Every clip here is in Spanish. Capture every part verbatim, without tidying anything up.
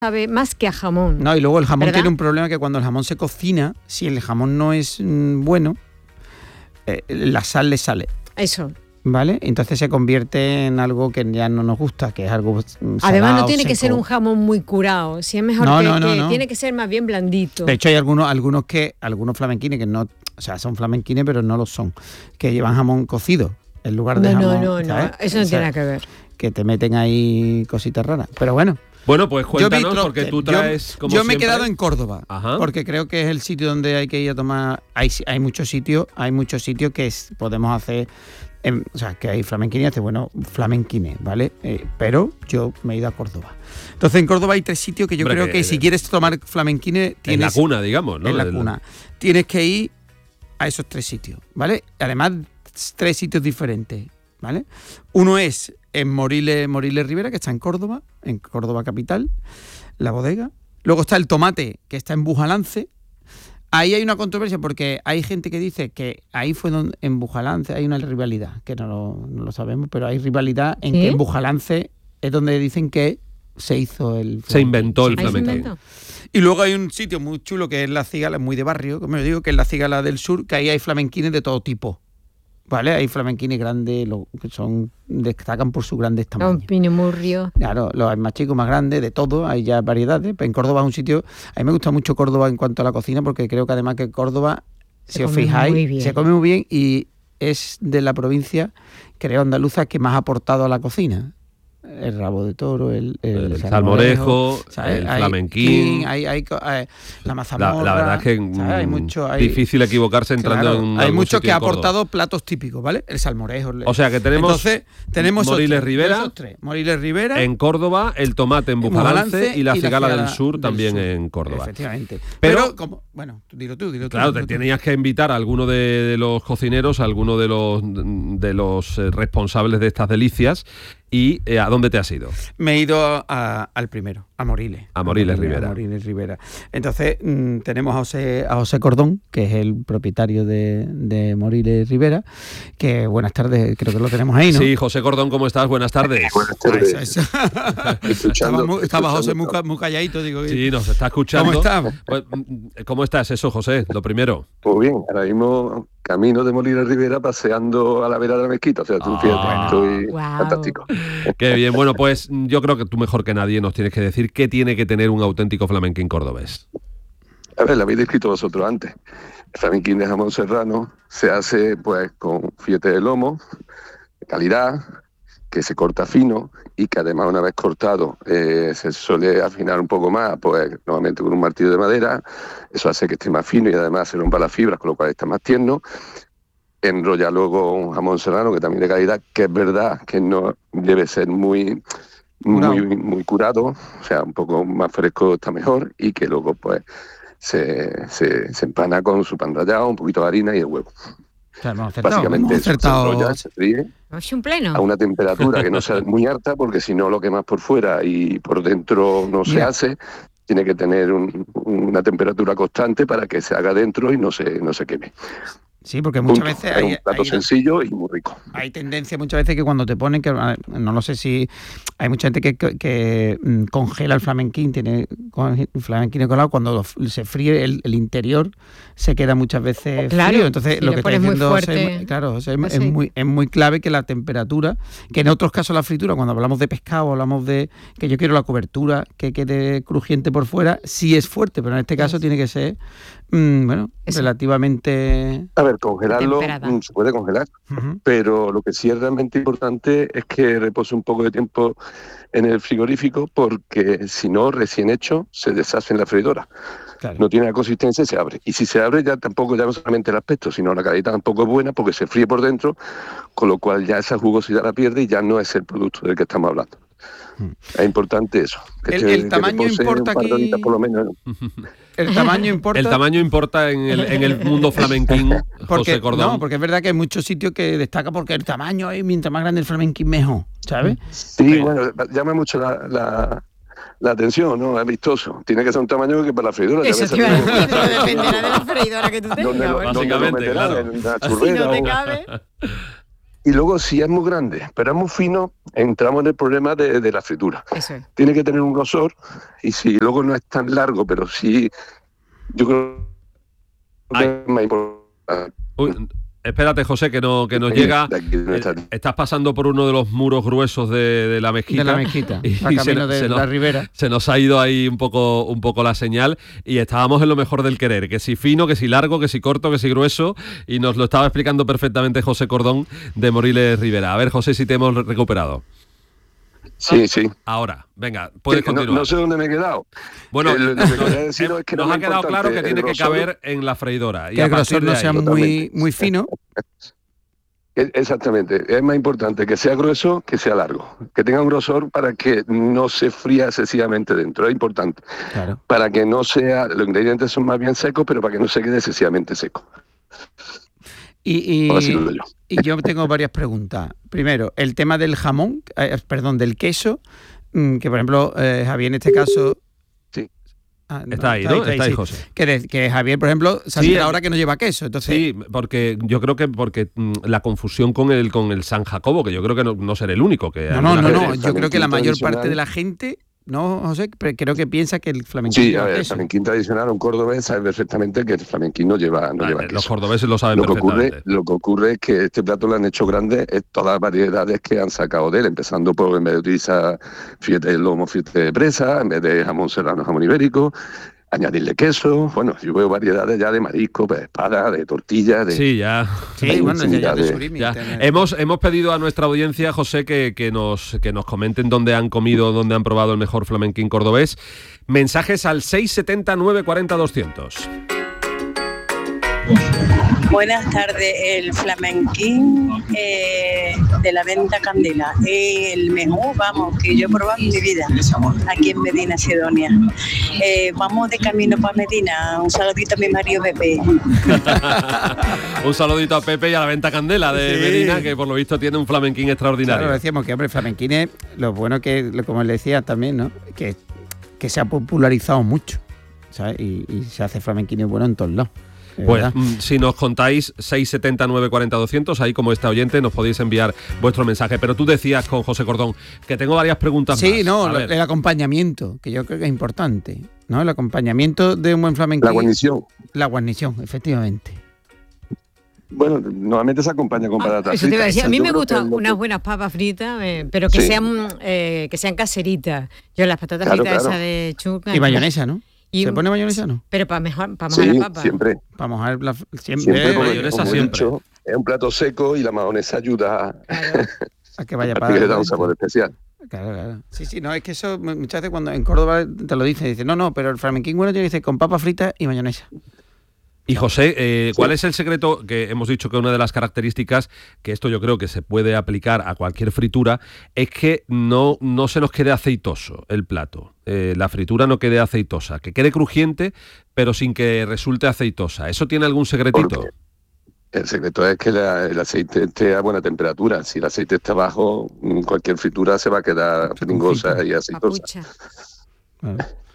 sabe más que a jamón. No, y luego el jamón ¿verdad? tiene un problema que cuando el jamón se cocina, si el jamón no es mmm, bueno, eh, la sal le sale. Eso. ¿Vale? Entonces se convierte en algo que ya no nos gusta, que es algo mmm, salado, Además no tiene seco. que ser un jamón muy curado, si es mejor no, que, no, no, que no. tiene que ser más bien blandito. De hecho hay algunos algunos que algunos flamenquines que no, o sea, son flamenquines pero no lo son, que llevan jamón cocido en lugar de no, jamón. no, no, ¿sabes? no, eso no O sea, tiene nada que ver. Que te meten ahí cositas raras. Pero bueno. Bueno, pues cuéntanos, tro- porque tú traes, yo, como yo me he siempre... quedado en Córdoba, Ajá. porque creo que es el sitio donde hay que ir a tomar. Hay, hay muchos sitios, hay muchos sitios que es, podemos hacer, en, o sea, que hay flamenquines, hace bueno, flamenquines, ¿vale? Eh, pero yo me he ido a Córdoba. Entonces en Córdoba hay tres sitios que yo Hombre, creo que- que si quieres tomar flamenquines En tienes la cuna, digamos, ¿no? en la Del- cuna, tienes que ir a esos tres sitios, ¿vale? Además tres sitios diferentes, ¿vale? Uno es en Moriles, Moriles Rivera, que está en Córdoba, en Córdoba capital, la bodega. Luego está el Tomate, que está en Bujalance. Ahí hay una controversia porque hay gente que dice que ahí fue donde en Bujalance hay una rivalidad, que no lo, no lo sabemos, pero hay rivalidad en ¿Sí? que en Bujalance es donde dicen que se hizo el Se inventó el Ahí se flamenco. inventó. y luego hay un sitio muy chulo que es la Cigala, muy de barrio, como yo digo, que es la Cigala del Sur, que ahí hay flamenquines de todo tipo. ¿Vale? Hay flamenquines grandes, lo, que son destacan por sus grandes Un tamaños. pinimurrio. Claro, los hay más chicos, más grandes, de todo, hay ya variedades. Pero en Córdoba es un sitio, a mí me gusta mucho Córdoba en cuanto a la cocina, porque creo que además que Córdoba, Se si os come fijáis, muy bien. se come muy bien y es de la provincia, creo, andaluza que más ha aportado a la cocina. El rabo de toro, el, el, El salmorejo, ¿sabes? el Hay flamenquín. Hay, hay, hay la mazamorra. La, la verdad es que ¿sabes? Hay mm, mucho, hay, difícil equivocarse entrando claro, en hay algún mucho sitio que ha en Córdoba. aportado platos típicos, ¿vale? El salmorejo. O sea que tenemos Entonces, tenemos esos Moriles tres, Rivera, esos tres. Moriles Rivera En Córdoba, el Tomate en Bujalance, Bujalance y la y la Cigala del Cigala Sur del también Sur. en Córdoba. Efectivamente. Pero- Pero, como, bueno, tú dilo tú, dilo tú. Claro, dilo te tú. tenías que invitar a alguno de, de los cocineros, a alguno de los de los eh, responsables de estas delicias. ¿Y eh, a dónde te has ido? Me he ido a- al primero, a Moriles. A Moriles Rivera. A Moriles Rivera. Entonces, mmm, tenemos a José, a José Cordón, que es el propietario de, de Moriles Rivera, que buenas tardes, creo que lo tenemos ahí, ¿no? Sí, José Cordón, ¿cómo estás? Buenas tardes. Buenas Ah, tardes. eso, eso. Escuchando, estaba muy, estaba José muy, escuchando. ca- muy calladito, digo. Sí, nos está escuchando. ¿Cómo estás? Pues, mm, ¿Cómo estás? Eso, José, lo primero. Pues bien, ahora mismo camino de Moriles Rivera paseando a la vera de la mezquita. O sea, tú Ah, fíjate, estoy Guau. fantástico. Qué bien. Bueno, pues yo creo que tú mejor que nadie nos tienes que decir qué tiene que tener un auténtico flamenquín cordobés. A ver, lo habéis descrito vosotros antes. El flamenquín de jamón serrano se hace pues con filete de lomo, de calidad, que se corta fino y que además una vez cortado eh, se suele afinar un poco más, pues normalmente con un martillo de madera. Eso hace que esté más fino y además se rompa las fibras, con lo cual está más tierno. Enrolla luego un jamón serrano, que también de calidad, que es verdad que no debe ser muy, Curado. muy, muy curado, o sea, un poco más fresco está mejor, y que luego pues se, se, se empana con su pan rallado, un poquito de harina y el huevo. O sea, hemos acertado, Básicamente hemos eso, se acertado. enrolla, se fríe Es un pleno. a una temperatura que no sea muy alta, porque si no lo quemas por fuera y por dentro no se Mira. hace. Tiene que tener un- una temperatura constante para que se haga dentro y no se, no se queme. Sí, porque muchas Punto. veces Es hay, un plato hay- sencillo y muy rico. hay tendencia muchas veces que cuando te ponen, que ah, no lo sé si hay mucha gente que, que, que, mm, congela el flamenquín, tiene con- flamenquín colado, cuando lo- se fríe el, el interior se queda muchas veces Claro, frío. Entonces si lo le que está pones muy diciendo José, fuerte, claro, José, pues es, sí. muy, es muy clave que la temperatura, que en otros casos la fritura, cuando hablamos de pescado, hablamos de que yo quiero la cobertura, que quede crujiente por fuera, sí es fuerte, pero en este caso Eso. tiene que ser, mm, bueno, Eso. relativamente... A ver, congelarlo Temperada. mm, se puede congelar, Ujú. pero lo que sí es realmente importante es que repose un poco de tiempo en el frigorífico, porque si no, recién hecho, se deshace en la freidora. Claro. No tiene la consistencia y se abre. Y si se abre, ya tampoco, ya no solamente el aspecto, sino la calidad tampoco es buena, porque se fríe por dentro, con lo cual ya esa jugosidad la pierde y ya no es el producto del que estamos hablando. Hmm. Es importante eso. Que El- esté- el que tamaño repose importa un par de horitas aquí. por lo menos. El tamaño importa. El tamaño importa en el, en el mundo flamenquín, Porque, José Cordón. no, porque es verdad que hay muchos sitios que destaca porque el tamaño es mientras más grande el flamenquín mejor, ¿sabes? Sí, bueno, llama mucho la, la, la atención, ¿no? Es vistoso. Tiene que ser un tamaño que para la freidora. Eso ya te ves, iba a ¿no? decir, pero dependerá de la freidora que tú ¿Dónde tengas. lo, bueno. dónde lo Básicamente, meterás? claro. ¿En una Si churrera no te o- cabe. Y luego, si es muy grande, pero es muy fino, entramos en el problema de, de la fritura. Eso es. Tiene que tener un grosor, y si luego no es tan largo, pero sí, yo creo Ay. que es más importante. Uy, espérate, José, que, no, que nos llega. De aquí de nuestra- Eh, estás pasando por uno de los muros gruesos de, de la mezquita. De la mezquita, Y a se camino nos- de se nos- la ribera. Se nos ha ido ahí un poco, un poco la señal y estábamos en lo mejor del querer, que si fino, que si largo, que si corto, que si grueso, y nos lo estaba explicando perfectamente José Cordón de Moriles Rivera. A ver, José, si te hemos recuperado. Sí, sí. Ahora, venga, puedes Que no, continuar. no sé dónde me he quedado. Bueno, Eh, lo- lo que nos, quería deciros es que nos lo ha más quedado claro importante, que el tiene que grosor- caber en la freidora. Y Que a el partir grosor de no ahí- sea muy, Totalmente. muy fino. E- Exactamente, es más importante que sea grueso que sea largo, que tenga un grosor para que no se fría excesivamente dentro, es importante, Claro. para que no sea, los ingredientes son más bien secos, pero para que no se quede excesivamente seco. Y, Ahora sí lo y, doy yo. y yo tengo varias preguntas. Primero, el tema del jamón, eh, perdón, del queso, mm, que por ejemplo, eh, Javier en este caso... Sí. Ah, Está ahí, ¿no? Está ahí, sí. José. Que, de- que Javier, por ejemplo, se ha Sí, enterado eh, ahora que no lleva queso. Entonces, Sí, porque yo creo que porque mm, la confusión con el con el San Jacobo, que yo creo que no, no seré el único. Que no, no, alguna no, gente- no. Yo creo que la flamenquín mayor parte tradicional- de la gente, no, José, pero creo que piensa que el flamenquín Sí, lleva a ver, el queso. flamenquín tradicional, un cordobés sabe perfectamente que el flamenquín no lleva, no Ah, lleva los queso. cordobeses lo saben Lo que, ocurre, perfectamente. lo que ocurre es que este plato lo han hecho grande es todas las variedades que han sacado de él, empezando por, en vez de utilizar filete de lomo, filete de presa, en vez de jamón serrano, jamón ibérico, añadirle queso. Bueno, yo veo variedades ya de marisco, de espada, de tortilla, de... Sí, ya. Sí, Hay bueno, ya, ya infinidad de de- surimi. Ya. tener- Hemos, hemos pedido a nuestra audiencia, José, que, que, nos, que nos comenten dónde han comido, dónde han probado el mejor flamenquín cordobés. Mensajes al seis setenta, nueve cuarenta, doscientos. Buenas tardes, el flamenquín eh, de la Venta Candela, el mejor, vamos, que yo he probado en mi vida, aquí en Medina Sidonia. Eh, vamos de camino para Medina, un saludito a mi marido Pepe. Un saludito a Pepe y a la Venta Candela de Sí. Medina, que por lo visto tiene un flamenquín extraordinario. Claro, decíamos que, hombre, el flamenquín es lo bueno que, lo- como le decía también, ¿no? Que, que se ha popularizado mucho, ¿sabes? Y, y se hace flamenquín bueno en todos lados. de Pues verdad. mm, si nos contáis seis setenta, nueve cuarenta, doscientos, ahí como está oyente nos podéis enviar vuestro mensaje. Pero tú decías con José Cordón que tengo varias preguntas más. Sí, no, A lo- ver. el acompañamiento, que yo creo que es importante, ¿no? El acompañamiento de un buen flamenquín. La guarnición. La guarnición, efectivamente. Bueno, normalmente se acompaña con patatas Ah, Eso te iba a fritas. decir. A mí Yo me creo que gustan es lo unas que- buenas papas fritas, eh, pero que Sí. sean eh, que sean caseritas. Yo las patatas Claro, fritas claro. esas de chuca. Y mayonesa, ¿no? Y- ¿Se pone mayonesa, no? Pero para mejor, para mojar Sí, la papa. siempre. Para mojar la, siempre, Siempre, eh, porque, mayonesa como he siempre. dicho, es un plato seco y la mayonesa ayuda Claro. a que vaya a para que le da un adentro. sabor especial. Claro, claro. Sí, sí, no, es que eso mu- muchas veces cuando en Córdoba te lo dicen, dicen, no, no, pero el flamenquín bueno tiene que ser con papas fritas y mayonesa. Y José, eh, ¿cuál Sí. es el secreto? Que hemos dicho que una de las características, que esto yo creo que se puede aplicar a cualquier fritura, es que no, no se nos quede aceitoso el plato. Eh, la fritura no quede aceitosa, que quede crujiente, pero sin que resulte aceitosa. ¿Eso tiene algún secretito? Porque el secreto es que la- el aceite esté a buena temperatura. Si el aceite está bajo, mm, cualquier fritura se va a quedar pringosa y aceitosa. Papucha. Claro.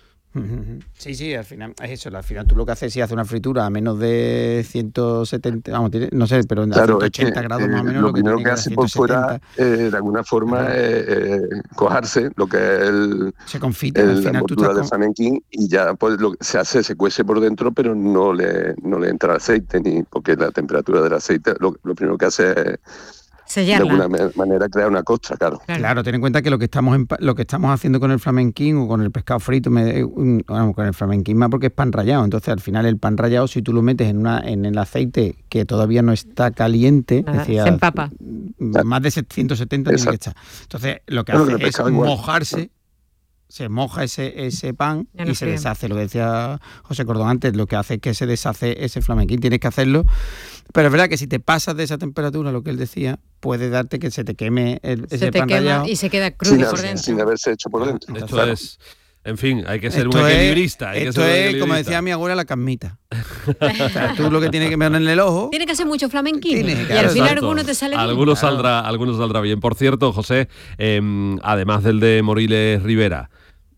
Sí, sí, al final es eso. Al final tú lo que haces si haces una fritura a menos de ciento setenta, vamos, tiene- no sé, pero a Claro, ciento es que ochenta grados más o eh, menos. lo que primero tiene que dar hace por ciento fuera, setenta. eh, de alguna forma, es eh, cojarse lo que es el, Se confita. el- Al la final tú envoltura estás del con- flamenquín y ya pues lo que se hace, se cuece por dentro, pero no le, no le entra aceite, ni porque la temperatura del aceite, lo, lo primero que hace es de Sellarla. alguna ma- manera crear una costra, claro. Claro. Claro, ten en cuenta que lo que estamos en pa- lo que estamos haciendo con el flamenquín o con el pescado frito, me- un- vamos, con el flamenquín más porque es pan rallado. Entonces, al final el pan rallado, si tú lo metes en una en el aceite que todavía no está caliente, Nada, decía, se empapa. más de ciento setenta tiene que estar. Entonces, lo que Bueno, hace que el es pescado igual. mojarse, se moja ese, ese pan Ya no y se frío. deshace. Lo que decía José Cordón antes, lo que hace es que se deshace ese flamenquín. Tienes que hacerlo. Pero es verdad que si te pasas de esa temperatura, lo que él decía, puede darte que se te queme el, ese Se te pan quema rallado. y se queda crudo Sin, por haber- dentro. sin haberse hecho por dentro. Esto Claro. es, en fin, hay que ser Esto un es- equilibrista. hay que Esto ser un es, como equilibrista. decía mi abuela, la casmita. O sea, tú lo que tienes que poner en el ojo. Tiene que hacer mucho flamenquín. Tiene, y claro, al final Exacto. alguno te sale bien. Algunos Claro. saldrá, algunos saldrá bien. Por cierto, José, eh, además del de Moriles Rivera,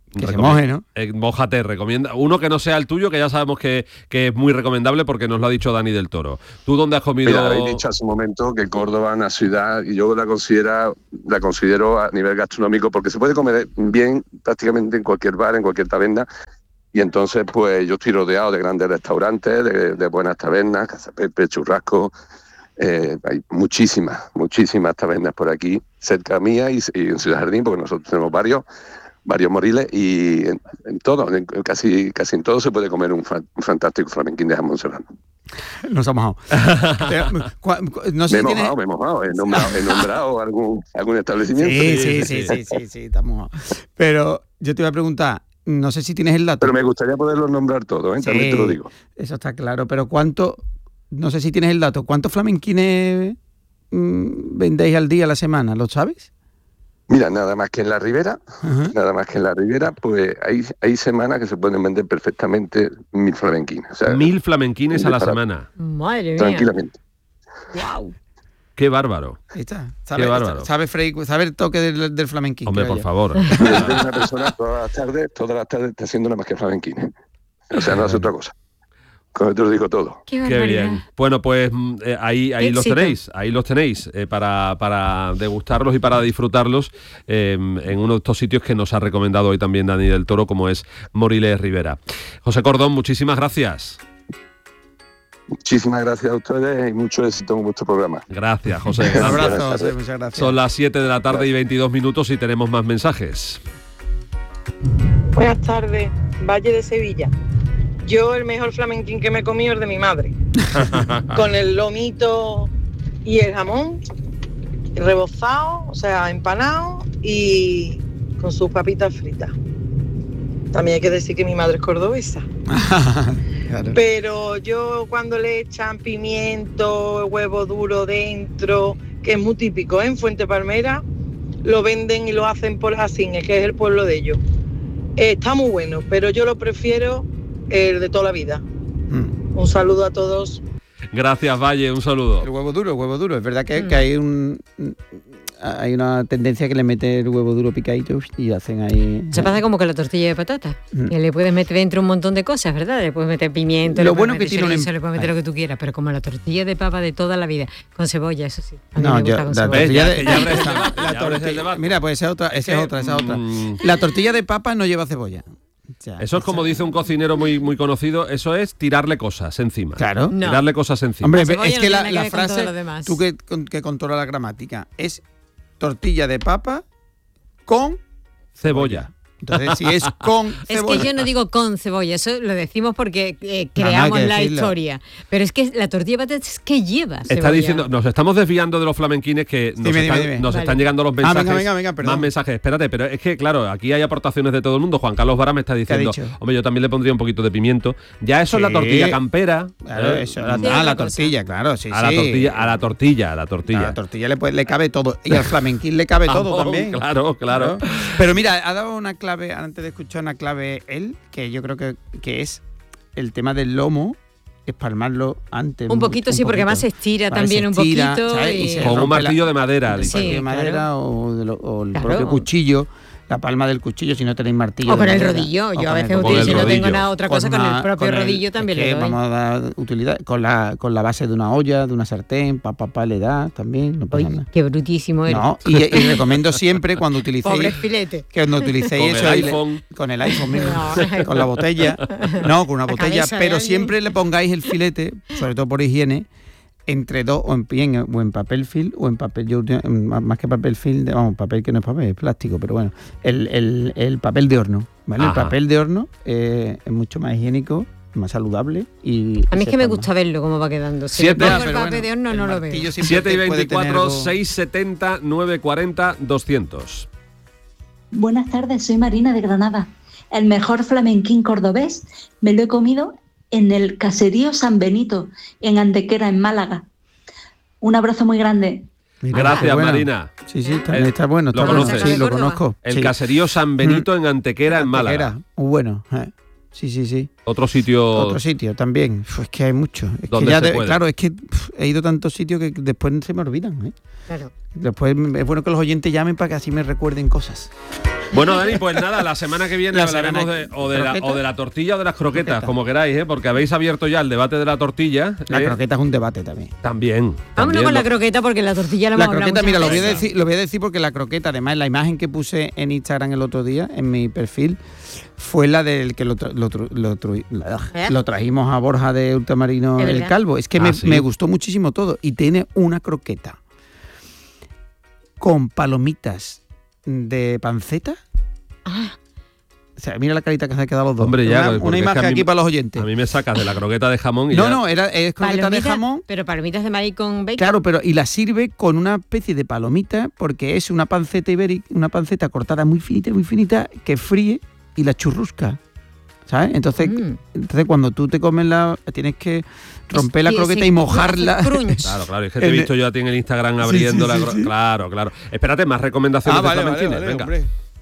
Que se Recomie- moje, ¿no? Eh, mójate, recomienda. Uno que no sea el tuyo, que ya sabemos que, que es muy recomendable porque nos lo ha dicho Dani del Toro. ¿Tú dónde has comido? Mira, habéis dicho hace un momento que Córdoba es una ciudad, y yo la considero, la considero a nivel gastronómico, porque se puede comer bien prácticamente en cualquier bar, en cualquier taberna, y entonces pues yo estoy rodeado de grandes restaurantes, de, de buenas tabernas, Casa Pepe, Churrasco, eh, hay muchísimas, muchísimas tabernas por aquí, cerca mía y, y en Ciudad Jardín, porque nosotros tenemos varios, varios moriles, y en, en todo, en, casi, casi en todo se puede comer un, fa- un fantástico flamenquín de jamón serrano. Nos ha mojado. Pero, cua- cu- no Me sé he si tienes... mojado, me he mojado, he nombrado, he nombrado algún, algún establecimiento. Sí, sí, sí, sí, sí, sí, está mojado. Pero yo te iba a preguntar, no sé si tienes el dato. Pero me gustaría poderlos nombrar todos, ¿eh? También Sí, te lo digo. Eso está claro, pero ¿cuánto? No sé si tienes el dato. ¿Cuántos flamenquines mm, vendéis al día, a la semana? ¿Lo sabes? Mira, nada más que en la Ribera, Ajá. nada más que en la Ribera, pues hay, hay semanas que se pueden vender perfectamente mil flamenquines. O sea, Mil flamenquines a la para- semana. Madre mía. tranquilamente. Wow. Qué bárbaro. Ahí está. Qué ¿Sabe, bárbaro. sabe, Frey- sabe el toque del, del flamenquín? Hombre, que por vaya. favor. Mira, yo tengo una persona todas las tardes, todas las tardes está haciendo nada más que flamenquines. O sea, no hace otra cosa. Con esto lo digo todo. Qué Qué barbaridad. bien. Bueno, pues mm, eh, ahí, ahí los Éxito. tenéis, ahí los tenéis eh, para, para degustarlos y para disfrutarlos eh, en uno de estos sitios que nos ha recomendado hoy también Dani del Toro, como es Moriles Rivera. José Cordón, muchísimas gracias. Muchísimas gracias a ustedes y mucho éxito en vuestro programa. Gracias, José. Un Gracias. abrazo, Buenas José, tardes. muchas gracias. Son las siete de la tarde y veintidós minutos y tenemos más mensajes. Buenas tardes, Valle de Sevilla. Yo el mejor flamenquín que me he comido es de mi madre. Con el lomito y el jamón rebozado, o sea, empanado y con sus papitas fritas. También hay que decir que mi madre es cordobesa. Claro. Pero yo cuando le echan pimiento, huevo duro dentro, que es muy típico, ¿eh? En Fuente Palmera, lo venden y lo hacen por Jacines, que es el pueblo de ellos. Eh, está muy bueno, pero yo lo prefiero el de toda la vida. Mm. Un saludo a todos. Gracias, Valle, un saludo. El huevo duro, el huevo duro. Es verdad que, Mm. que hay un hay una tendencia que le mete el huevo duro picadito y hacen ahí. Se pasa como con la tortilla de patata, Mm. que le puedes meter dentro un montón de cosas, ¿verdad? Le puedes meter pimiento, Lo le puedes bueno que meter tiene un chorizo, em- le puedes meter lo que tú quieras, pero como la tortilla de papa de toda la vida, con cebolla, eso sí. A mí No, me yo, gusta con la cebolla. tortilla Ya, de, que ya abres el la debate, ya abres el tortilla- debate. Mira, pues esa es otra, esa es otra, esa es otra. Mm, La tortilla de papa no lleva cebolla. O sea, Eso es como esa- dice un cocinero muy, muy conocido, eso es tirarle cosas encima. Claro. No. Tirarle cosas encima. Hombre, La cebolla es no que la, tiene que la ver con todo frase, lo demás. tú que, con- que controla la gramática, es tortilla de papa con Cebolla. Entonces, si es con Es cebolla. que yo no digo con cebolla, eso lo decimos porque eh, No, no, hay creamos que la decirlo. historia. Pero es que la tortilla de patata es que lleva cebolla. Está diciendo, nos estamos desviando de los flamenquines que nos, Dime, dime, están, dime. nos Vale. están llegando los Ah, mensajes. venga, venga, venga, perdón. Más mensajes, espérate, pero es que claro, aquí hay aportaciones de todo el mundo. Juan Carlos Vara me está diciendo, dicho? hombre, yo también le pondría un poquito de pimiento. Ya eso es la Sí. tortilla campera. Claro, ¿eh? eso, la, Sí, ah, otra la cosa. tortilla, claro, sí, a la sí. tortilla, a la tortilla, a la tortilla. A la tortilla le, puede- le cabe todo. Y al flamenquín le cabe todo Jamón, también. Claro, claro. Pero mira, ha dado una clave, antes de escuchar una clave él, que yo creo que, que es el tema del lomo, espalmarlo antes. Un poquito, sí, porque además se estira Vale, también se un estira, poquito. ¿sabes? y- Y se Con un rompe la- martillo de madera. Sí. Lipa. de madera claro. o, de lo- o el Claro. propio cuchillo, la palma del cuchillo, si no tenéis martillo. O con de el madera, rodillo. o Yo a con veces el- con utilizo, el si no tengo rodillo. nada otra cosa, con, una- el propio con el- rodillo también es que le doy. Vamos a dar utilidad con la, con la base de una olla, de una sartén, pa, pa, pa, le da también, no pasa Oye, nada. qué brutísimo eres. No, y, y recomiendo siempre cuando utilicéis Pobre filete. que cuando utilicéis Con el eso, iPhone. con el iPhone mismo, No. con la botella, no, con una La botella, cabeza de pero alguien. siempre le pongáis el filete, sobre todo por higiene, entre dos, o en, en- o en papel film, o en papel, yo más que papel film, de- vamos, papel que no es papel, es plástico, pero bueno, el, el- el papel de horno, ¿vale? Ajá. El papel de horno eh, es mucho más higiénico, más saludable y... A mí y es que me se gusta verlo cómo va quedando. Si Siete, le ah, pongo el pero papel bueno, de horno, el no lo veo. martillo siempre siete y te puede tener veinticuatro, algo- seiscientos setenta, novecientos cuarenta, doscientos. Buenas tardes, soy Marina de Granada. El mejor flamenquín cordobés me lo he comido en el caserío San Benito, en Antequera, en Málaga. Un abrazo muy grande. Mira, Gracias, qué bueno. Marina. Sí, sí, está, El- está bueno. ¿lo Está bueno. conoces? Sí, lo Córdoba. conozco. El sí. caserío San Benito en Antequera, en Málaga. Era muy bueno. eh. Sí, sí, sí. Otro sitio. Otro sitio también. Uf, es que hay muchos. Es que ¿Dónde ya se de- puede? claro, es que uf, he ido a tantos sitios que después se me olvidan. ¿eh? Claro. Después es bueno que los oyentes llamen para que así me recuerden cosas. Bueno, Dani, pues nada, la semana que viene La hablaremos semana- de, o, de la, ¿croqueta? o de la tortilla o de las croquetas, Croqueta. como queráis, ¿eh? Porque habéis abierto ya el debate de la tortilla. La ¿eh? croqueta es un debate también. También. Vámonos también con la lo- croqueta porque la tortilla la La hemos hablado croqueta, mira, lo muchas voy, a veces. decir, lo voy a decir porque la croqueta, además, la imagen que puse en Instagram el otro día, en mi perfil, fue la del que lo, tra- lo, tru- lo, tru- ¿Eh? lo trajimos a Borja de Ultramarino Es el verdad. Calvo. Es que Ah, me, ¿sí? me gustó muchísimo todo. Y tiene una croqueta con palomitas de panceta. Ah, O sea, mira la carita que se ha quedado los dos. Hombre, ya, una, porque una es que imagen a mí- aquí para los oyentes. A mí me sacas de la croqueta de jamón y No, ya- no, era, es croqueta de palomitas- jamón. Pero palomitas de maíz con bacon. Claro, pero y la sirve con una especie de palomita porque es una panceta ibérica, una panceta cortada muy finita, muy finita, que fríe y la churrusca. ¿Sabes? Entonces, Mm. entonces cuando tú te comes la tienes que romper la Sí, croqueta sí, y mojarla. hace crunch. Claro, claro, es que te he En el- visto yo a ti en el Instagram abriendo sí, sí, la cro- sí. Claro, claro. Espérate, más recomendaciones Ah, vale, de vale, flamenquines, vale, venga. hombre.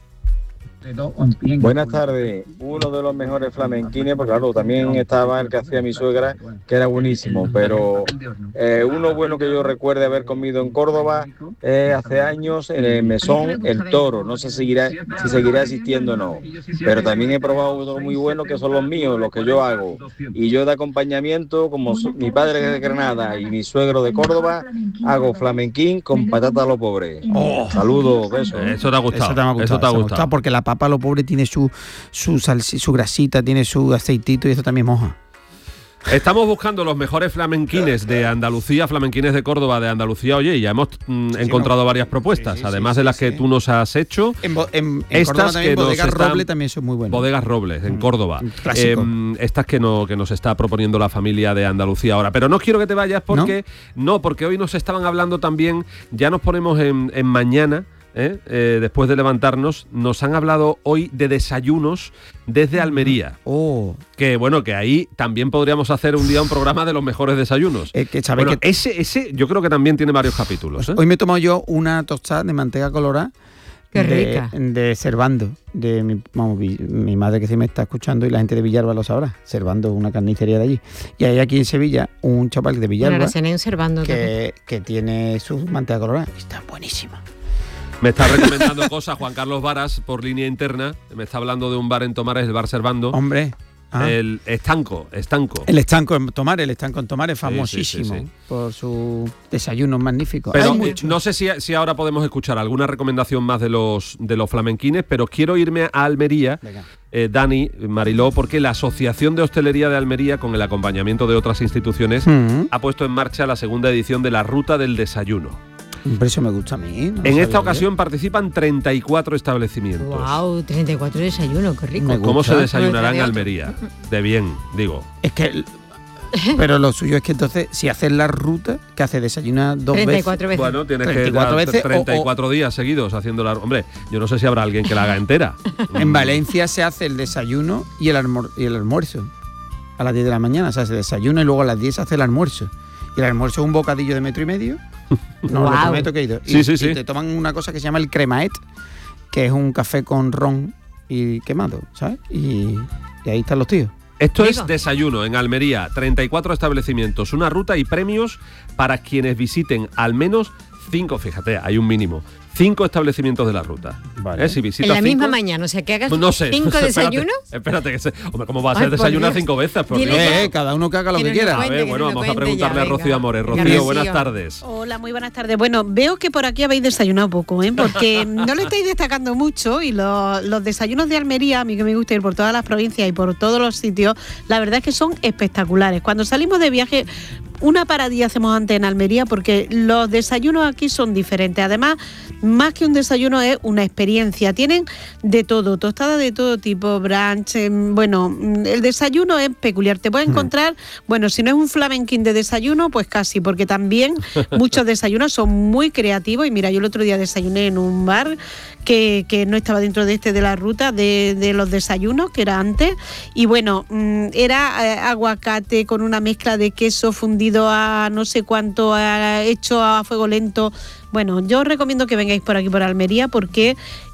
Buenas tardes. Uno de los mejores flamenquines, porque claro, también estaba el que hacía mi suegra, que era buenísimo, pero eh, uno bueno que yo recuerde haber comido en Córdoba eh, hace años en el mesón El Toro. No sé si seguirá, si seguirá existiendo o no, pero también he probado uno muy bueno que son los míos, los que yo hago. Y yo de acompañamiento, como su- mi padre es de Granada y mi suegro de Córdoba, hago flamenquín con patata a lo pobre. Saludos, besos. Eso te ha gustado. Eso te ha gustado, Eso te ha eso me ha gustado. porque la papa, lo pobre, tiene su su, salsi- su grasita, tiene su aceitito y eso también moja. Estamos buscando los mejores flamenquines de Andalucía, flamenquines de Córdoba, de Andalucía. Oye, y ya hemos mm, encontrado varias propuestas, Sí, sí, además sí, de las sí, que sí. tú nos has hecho. En, Bo- en, en Estas Córdoba también, que nos Bodegas están- Roble también son muy buenas. Bodegas Robles, en Mm, Córdoba. un clásico. Em, estas que, no, que nos está proponiendo la familia de Andalucía ahora. Pero no quiero que te vayas porque... No, porque hoy nos estaban hablando también, ya nos ponemos en, en mañana... ¿eh? Eh, después de levantarnos, nos han hablado hoy de desayunos desde Almería. Oh, Que bueno, que ahí también podríamos hacer un día un programa de los mejores desayunos. es que sabéis Bueno, que ese, ese yo creo que también tiene varios capítulos. ¿eh? hoy me he tomado yo una tostada de manteca colorada. Qué de, rica. de Servando, de mi, vamos, mi, mi madre que sí me está escuchando y la gente de Villalba lo sabrá. Servando, una carnicería de allí. Y hay aquí en Sevilla un chaval de Bueno, Villalba la cené observando. que, que tiene su manteca colorada. Está buenísima. Me está recomendando cosas Juan Carlos Varas por línea interna. Me está hablando de un bar en Tomares, el bar Servando. Hombre. ah. El Estanco, Estanco. El estanco en Tomar, el estanco en Tomar es Sí, sí, famosísimo sí, sí. por sus desayunos magníficos. Pero Hay eh, muchos. no sé si, si ahora podemos escuchar alguna recomendación más de los de los flamenquines, pero quiero irme a Almería, Venga. eh, Dani, Mariló, porque la Asociación de Hostelería de Almería, con el acompañamiento de otras instituciones, Mm, ha puesto en marcha la segunda edición de la Ruta del Desayuno. pero eso me gusta a mí. no lo En sabía esta yo. ocasión participan treinta y cuatro establecimientos. Wow, treinta y cuatro desayunos, qué rico. Me ¿Cómo gusta. se desayunará en Otro. Almería? De bien, digo. Es que. Pero lo suyo es que entonces, si haces la ruta, que hace desayunar dos treinta y veces. cuatro veces. Bueno, tienes treinta y cuatro que veces, o- treinta y cuatro días seguidos haciendo la... Hombre, yo no sé si habrá alguien que la haga entera. En Valencia se hace el desayuno y el, almor- y el almuerzo a las diez de la mañana. O sea, se desayuna y luego a las diez se hace el almuerzo. Y el almuerzo es un bocadillo de metro y medio. No, lo Guau. prometo que he ido. Y, Sí, sí, y sí. te toman una cosa que se llama el cremaet, que es un café con ron y quemado, ¿sabes? Y, y ahí están los tíos. Esto Digo. es desayuno en Almería, treinta y cuatro establecimientos, una ruta y premios para quienes visiten al menos cinco, fíjate, hay un mínimo, cinco establecimientos de la ruta. Vale. ¿Eh? Si En visitas la misma cinco- mañana, o sea, que hagas No sé. cinco espérate, desayunos. Espérate, que se... Hombre, ¿cómo va a Ay, ser por desayunar Dios. cinco veces? Por Dile Dios. que- Eh, cada uno que haga lo Que que, no nos quiera. A cuente, ver, que bueno, nos vamos a cuente preguntarle ya, a Rocío venga. Amores. Venga, Rocío, Rocío. buenas tardes. Hola, muy buenas tardes. Bueno, veo que por aquí habéis desayunado poco, ¿eh? Porque no lo estáis destacando mucho y los, los desayunos de Almería, a mí que me gusta ir por todas las provincias y por todos los sitios, la verdad es que son espectaculares. Cuando salimos de viaje, una paradilla hacemos antes en Almería porque los desayunos aquí son diferentes. Además, más que un desayuno es una experiencia. Tienen de todo, tostadas de todo tipo, brunch. eh, Bueno, mm, el desayuno es peculiar. Te puedes encontrar, bueno, si no es un flamenquín de desayuno, pues casi, porque también muchos desayunos son muy creativos. Y mira, yo el otro día desayuné en un bar que, que no estaba dentro de este de la ruta de, de los desayunos, que era antes. Y bueno, mm, era eh, aguacate con una mezcla de queso fundido a no sé cuánto, a- hecho a fuego lento. Bueno, yo os recomiendo que vengáis por aquí, por Almería, porque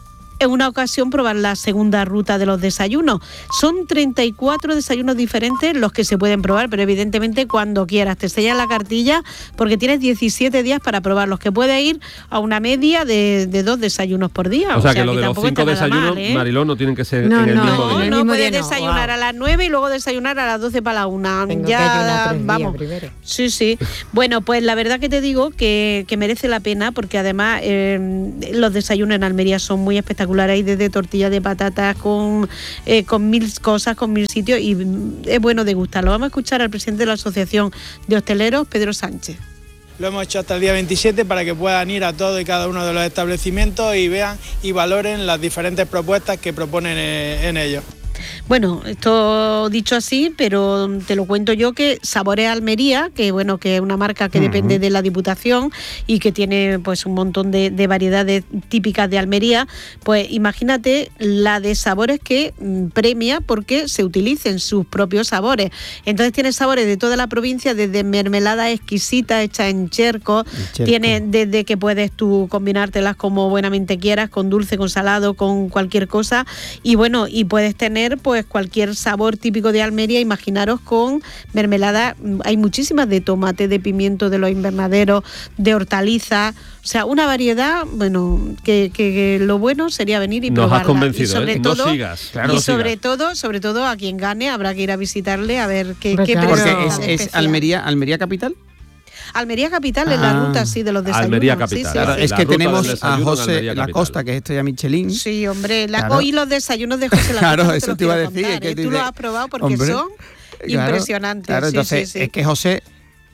en una ocasión probar la segunda ruta de los desayunos. Son treinta y cuatro desayunos diferentes los que se pueden probar, pero evidentemente cuando quieras. Te sellan la cartilla porque tienes diecisiete días para probarlos, que puede ir a una media de, de dos desayunos por día. O, o sea, sea que lo que de los tampoco cinco está nada desayunos, mal, ¿eh? Mariló, no tienen que ser No, en el no, mismo No, día. no, mismo puedes día no, desayunar wow. a las nueve y luego desayunar a las doce para la una. Tengo ya, que ayunar tres días vamos. primero. Sí, sí. Bueno, pues la verdad que te digo que, que merece la pena porque además eh, los desayunos en Almería son muy espectaculares. Hay desde tortillas de patatas con, eh, con mil cosas, con mil sitios y es bueno degustarlo. Vamos a escuchar al presidente de la Asociación de Hosteleros, Pedro Sánchez. Lo hemos hecho hasta el día veintisiete para que puedan ir a todo y cada uno de los establecimientos y vean y valoren las diferentes propuestas que proponen en ellos. Bueno, esto dicho así, pero te lo cuento yo que Sabores Almería, que bueno, que es una marca que uh-huh. depende de la Diputación y que tiene pues un montón de, de variedades típicas de Almería, pues imagínate la de sabores que mm, premia porque se utilicen sus propios sabores. Entonces tiene sabores de toda la provincia, desde mermelada exquisita hecha en cherco, cherco. Tiene desde que puedes tú combinártelas como buenamente quieras, con dulce, con salado, con cualquier cosa, y bueno, y puedes tener pues cualquier sabor típico de Almería. Imaginaros con mermelada, hay muchísimas de tomate, de pimiento, de los invernaderos, de hortalizas, o sea, una variedad, bueno, que, que, que lo bueno sería venir y Nos probarla. has convencido, y sobre ¿eh? todo, No sigas, claro, y no sobre sigas. todo, sobre todo a quien gane habrá que ir a visitarle a ver qué, Porque qué claro. presenta Porque es, de es especial. Almería, Almería capital. Almería capital es la Ah. ruta, sí, de los desayunos. Almería capital. Sí, sí, Claro, sí. es La que ruta del tenemos a desayuno en José Almería La capital. Costa, que es estrella Michelin. Sí, hombre, la, Claro. hoy los desayunos de José La Claro, Costa, eso los te iba a quiero decir, contar, es que ¿eh? tú Tú lo dices, has probado porque hombre, son Claro, impresionantes. Claro, sí, entonces sí, sí. es que José,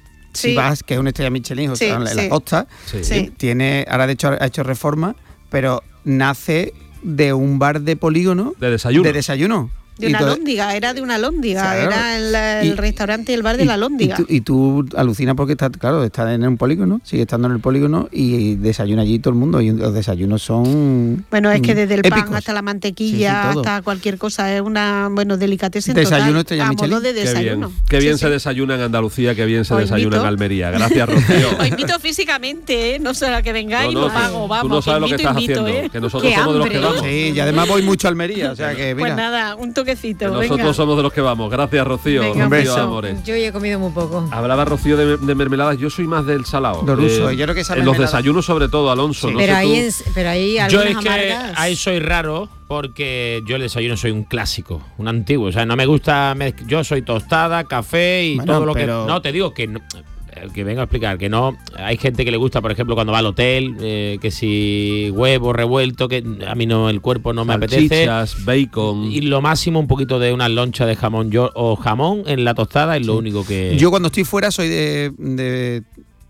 si Sí. vas, que es una estrella Michelin, José, Sí, en la sí. costa, Sí. Sí. tiene, ahora de hecho ha hecho reforma, pero nace de un bar de polígono De desayuno. de desayuno. De Y una todo- lóndiga, era de una lóndiga, Claro. era el, el Y- restaurante y el bar de y- la lóndiga. Y tú, y tú alucinas porque está, claro, está en un polígono, sigue estando en el polígono y desayuna allí todo el mundo. Y los desayunos son. Bueno, es que desde el épicos. pan hasta la mantequilla, Sí, sí, todo. hasta cualquier cosa, es una, bueno, delicatessen Desayuno total, estrella a Michelin. modo de Qué bien, desayuno. qué bien Sí, se sí. desayuna en Andalucía, qué bien se Os desayuna invito. en Almería. Gracias, Rocío. Os invito físicamente, ¿eh? No será que vengáis, No, no, lo pago, vamos. tú no sabes lo que invito, estás invito, haciendo, ¿eh? que nosotros Qué somos de los que hambre. vamos. Sí, y además voy mucho a Almería, o sea que mira. Pues nada, un toquecito, Que nosotros venga. somos de los que vamos. Gracias, Rocío. Venga, un Rocío beso. Amores. Yo ya he comido muy poco. Hablaba Rocío de, de mermeladas, yo soy más del salado. Lo ruso, yo creo que esa en los mermelada- desayunos sobre todo, Alonso. Sí. no pero, sé ahí tú. es, pero ahí Yo algunas es que amargas. ahí soy raro porque yo el desayuno soy un clásico, un antiguo. O sea, no me gusta. mezc- Yo soy tostada, café y Bueno, todo lo pero- que. No, te digo que. No, eh, que vengo a explicar que no. Hay gente que le gusta, por ejemplo, cuando va al hotel, eh, que si huevo revuelto, que a mí no, el cuerpo no me apetece. Salchichas, bacon. Y lo máximo un poquito de una loncha de jamón yo, o jamón en la tostada es lo único que. Yo cuando estoy fuera soy de. de,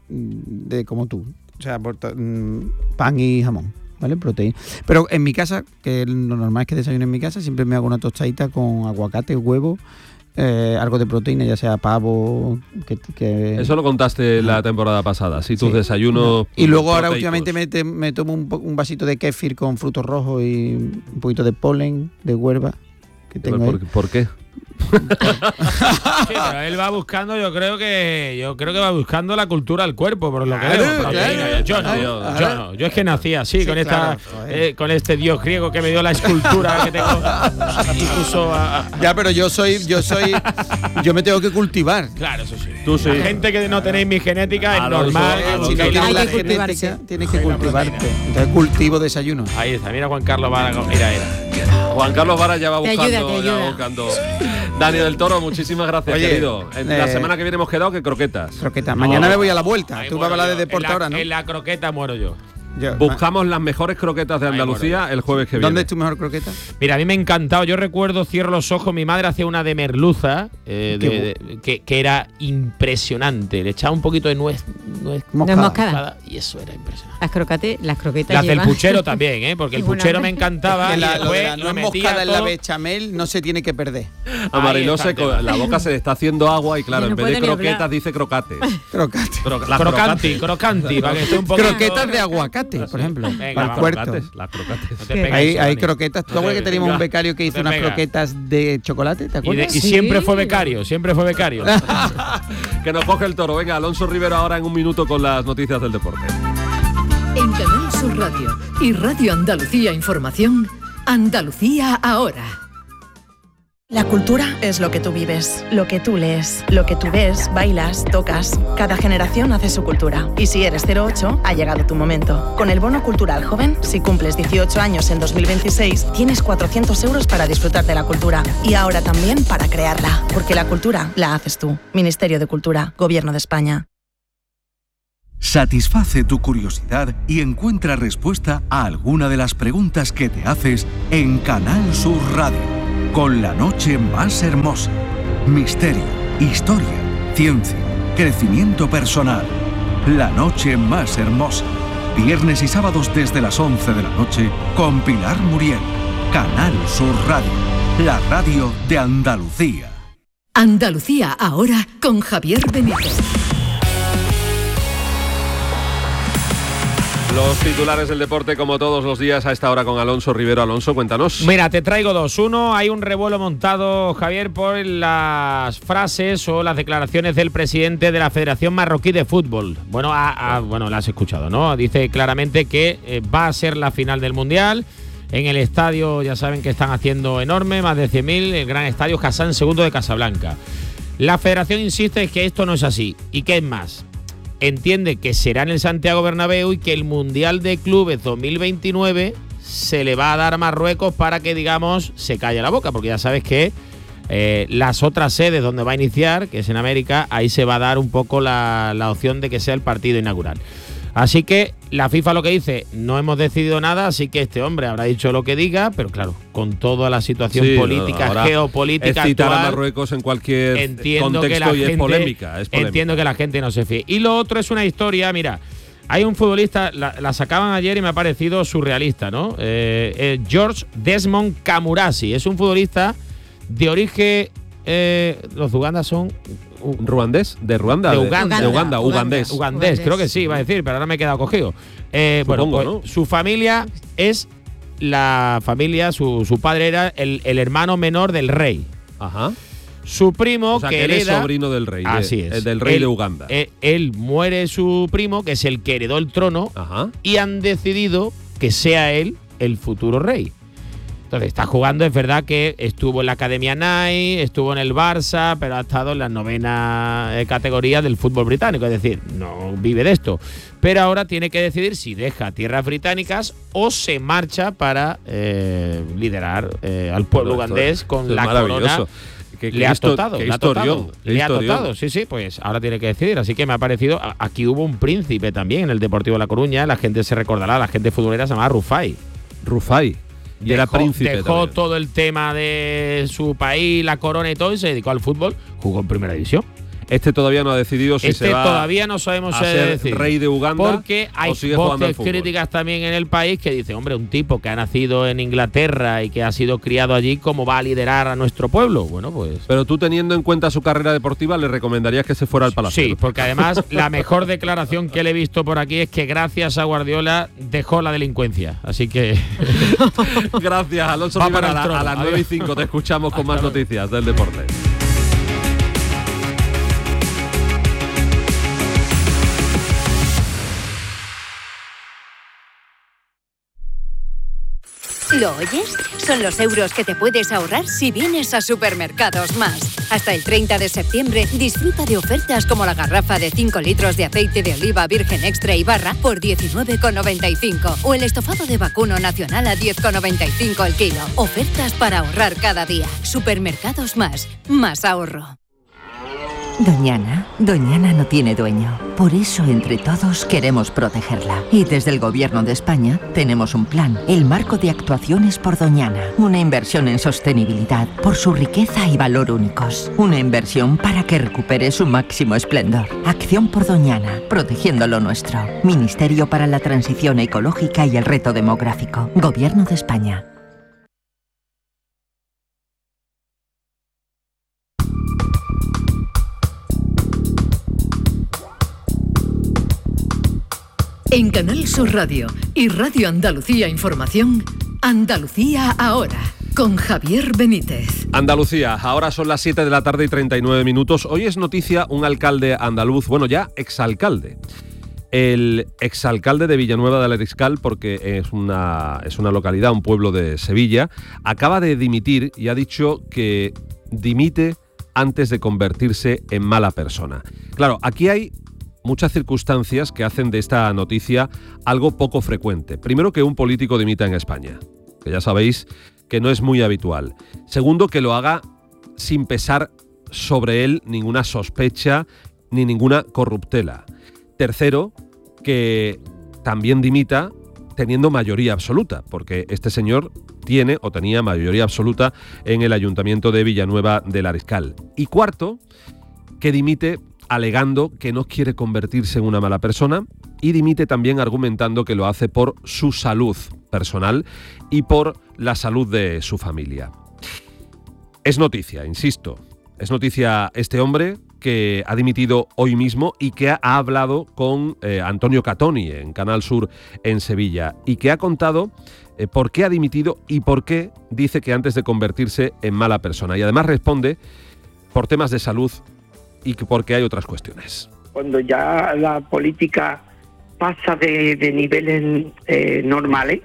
de como tú. O sea, por to- mm, pan y jamón, ¿vale? Proteína. Pero en mi casa, que lo normal es que desayune en mi casa, siempre me hago una tostadita con aguacate, huevo, eh, algo de proteína, ya sea pavo, que... que- Eso lo contaste la temporada pasada, sí, tus Sí. desayunos. Y luego ahora proteicos. últimamente me, te- me tomo un, po- un vasito de kéfir con frutos rojos y un poquito de polen, de huerva, que tengo ahí. ¿Por, ¿Por qué? Sí, pero él va buscando, yo creo que yo creo que va buscando la cultura al cuerpo, por lo que Claro, veo. claro. Yo no, yo, Claro. yo no. Yo es que nací así, Sí, con esta, claro, joder. eh, con este dios griego que me dio la escultura que tengo y puso a, a- Ya, pero yo soy, yo soy, yo me tengo que cultivar. Claro, eso sí. Tú sí. La gente que no tenéis mi genética es Alonso, normal. Eh, que si no Alonso. busquéis tienes Hay la que cultivarse. genética, tienes que Hay una cultivarte. proteína. Entonces cultivo desayuno. Ahí está, mira Juan Carlos va a la- mira, mira. Juan Carlos Vara ya va Te buscando. ayuda, te ya va ayuda. buscando. Dani del Toro, muchísimas gracias, Oye, querido. En la eh, semana que viene hemos quedado que croquetas. Croqueta. Mañana No. me voy a la vuelta. Ahí Tú vas a muero hablar de yo. deporte En la- ahora, ¿no? En la croqueta muero yo. Yo- Buscamos las mejores croquetas de Ahí Andalucía muero el jueves que viene. ¿Dónde es tu mejor croqueta? Mira, a mí me ha encantado. Yo recuerdo, cierro los ojos, mi madre hacía una de merluza eh, Qué de- de- que, que era impresionante. Le echaba un poquito de nuez, nuez Moscada. moscada. y eso era impresionante. Las, croquete, las croquetas Las del llevan- puchero también, ¿eh? Porque el Qué buena puchero me hambre. encantaba. Que la- y lo de la después lo nuez metía moscada en la todo. bechamel no se tiene que perder. A Mariló Ahí se está, co- tema. la boca se le está haciendo agua y claro, Yo no en vez de puedo ni croquetas hablar. dice crocates. Crocate. Cro- las Crocanti, crocates. crocanti, para que esté un poco. Croquetas de aguacate, por ejemplo. Venga, para el vamos. puerto. Crocates, las crocates. No te ¿Qué? pegues Hay, eso, hay Dani. croquetas. ¿Tú No te acuerdas que teníamos pegues. un becario que No hizo te unas pegas. croquetas de chocolate? ¿Te Y, de- acuerdas? y Sí. siempre fue becario, siempre fue becario. Que nos coge el toro. Venga, Alonso Rivero ahora en un minuto con las noticias del deporte. En Canal Sur Radio y Radio Andalucía Información, Andalucía ahora. La cultura es lo que tú vives, lo que tú lees, lo que tú ves, bailas, tocas. Cada generación hace su cultura. Y si eres cero ocho, ha llegado tu momento. Con el Bono Cultural Joven, si cumples dieciocho años en dos mil veintiséis, tienes cuatrocientos euros para disfrutar de la cultura. Y ahora también para crearla. Porque la cultura la haces tú. Ministerio de Cultura, Gobierno de España. Satisface tu curiosidad y encuentra respuesta a alguna de las preguntas que te haces en Canal Sur Radio. Con la noche más hermosa. Misterio, historia, ciencia, crecimiento personal. La noche más hermosa. Viernes y sábados desde las once de la noche con Pilar Muriel. Canal Sur Radio. La radio de Andalucía. Andalucía ahora con Javier Benítez. Los titulares del deporte, como todos los días, a esta hora con Alonso Rivero. Alonso, cuéntanos. Mira, te traigo dos. Uno, hay un revuelo montado, Javier, por las frases o las declaraciones del presidente de la Federación Marroquí de Fútbol. Bueno, a, a, bueno, la has escuchado, ¿no? Dice claramente que eh, va a ser la final del Mundial. En el estadio, ya saben que están haciendo enorme, más de cien mil, el gran estadio Hassan segundo de Casablanca. La Federación insiste en que esto no es así. ¿Y qué es más? Entiende que será en el Santiago Bernabéu y que el Mundial de Clubes dos mil veintinueve se le va a dar a Marruecos para que, digamos, se calle la boca, porque ya sabes que eh, las otras sedes donde va a iniciar, que es en América, ahí se va a dar un poco la, la opción de que sea el partido inaugural. Así que la FIFA lo que dice, no hemos decidido nada, así que este hombre habrá dicho lo que diga, pero claro, con toda la situación sí, política, no, geopolítica es citar actual, a Marruecos en cualquier entiendo contexto que la y gente, es polémica, es polémica. Entiendo que la gente no se fíe. Y lo otro es una historia, mira, hay un futbolista, la, la sacaban ayer y me ha parecido surrealista, ¿no? Eh, eh, George Desmond Camurasi, es un futbolista de origen, eh, los de Uganda son... ¿Ruandés? ¿De Ruanda? De Uganda. De Uganda, ugandés. Ugandés, creo que sí, iba a decir, pero ahora me he quedado cogido. Eh, Supongo, bueno, pues, ¿no? Su familia es la familia, su, su padre era el, el hermano menor del rey. Ajá. Su primo, o sea, que, que él hereda, es sobrino del rey. Así de, es. Del rey él, de Uganda. Él, él muere su primo, que es el que heredó el trono, Ajá. y han decidido que sea él el futuro rey. Entonces está jugando, es verdad que estuvo en la Academia Nike, estuvo en el Barça, pero ha estado en la novena categoría del fútbol británico, es decir, no vive de esto. Pero ahora tiene que decidir si deja tierras británicas o se marcha para eh, liderar eh, al pueblo bueno, ugandés con la corona. Que, que le ha histo- totado, que le ha historión, totado, que le ha historión. totado, sí, sí, pues ahora tiene que decidir. Así que me ha parecido, aquí hubo un príncipe también en el Deportivo de La Coruña, la gente se recordará, la gente futbolera se llamaba Rufai. Rufai. Y era príncipe Dejó también. todo el tema de su país, la corona y todo, y se dedicó al fútbol. Jugó en primera división. Este todavía no ha decidido si este se va todavía no sabemos a si ser decir. rey de Uganda porque hay o sigue jugando al voces fútbol. críticas también en el país que dicen, hombre, un tipo que ha nacido en Inglaterra y que ha sido criado allí, ¿cómo va a liderar a nuestro pueblo? Bueno, pues... Pero tú, teniendo en cuenta su carrera deportiva, le recomendarías que se fuera al Palacio. Sí, porque además la mejor declaración que le he visto por aquí es que gracias a Guardiola dejó la delincuencia. Así que... Gracias, Alonso Va Rivera. para A, el la- a trono. las nueve y cinco te escuchamos con más noticias del deporte. ¿Lo oyes? Son los euros que te puedes ahorrar si vienes a Supermercados Más. Hasta el treinta de septiembre disfruta de ofertas como la garrafa de cinco litros de aceite de oliva virgen extra y barra por diecinueve con noventa y cinco o el estofado de vacuno nacional a diez con noventa y cinco el kilo. Ofertas para ahorrar cada día. Supermercados Más. Más ahorro. Doñana, Doñana no tiene dueño. Por eso, entre todos, queremos protegerla. Y desde el Gobierno de España tenemos un plan, el Marco de Actuaciones por Doñana. Una inversión en sostenibilidad por su riqueza y valor únicos. Una inversión para que recupere su máximo esplendor. Acción por Doñana, protegiendo lo nuestro. Ministerio para la Transición Ecológica y el Reto Demográfico. Gobierno de España. En Canal Sur Radio y Radio Andalucía Información, Andalucía ahora, con Javier Benítez. Andalucía, ahora son las siete de la tarde y treinta y nueve minutos. Hoy es noticia un alcalde andaluz, bueno ya exalcalde, El exalcalde de Villanueva del Ariscal, porque es una, es una localidad, un pueblo de Sevilla, acaba de dimitir y ha dicho que dimite antes de convertirse en mala persona. Claro, aquí hay muchas circunstancias que hacen de esta noticia algo poco frecuente. Primero, que un político dimita en España, que ya sabéis que no es muy habitual. Segundo, que lo haga sin pesar sobre él ninguna sospecha ni ninguna corruptela. Tercero, que también dimita teniendo mayoría absoluta, porque este señor tiene o tenía mayoría absoluta en el Ayuntamiento de Villanueva del Ariscal. Y cuarto, que dimite alegando que no quiere convertirse en una mala persona, y dimite también argumentando que lo hace por su salud personal y por la salud de su familia. Es noticia, insisto, es noticia este hombre que ha dimitido hoy mismo y que ha hablado con eh, Antonio Catoni en Canal Sur en Sevilla, y que ha contado eh, por qué ha dimitido y por qué dice que antes de convertirse en mala persona. Y además responde por temas de salud y que porque hay otras cuestiones. Cuando ya la política pasa de, de niveles eh, normales,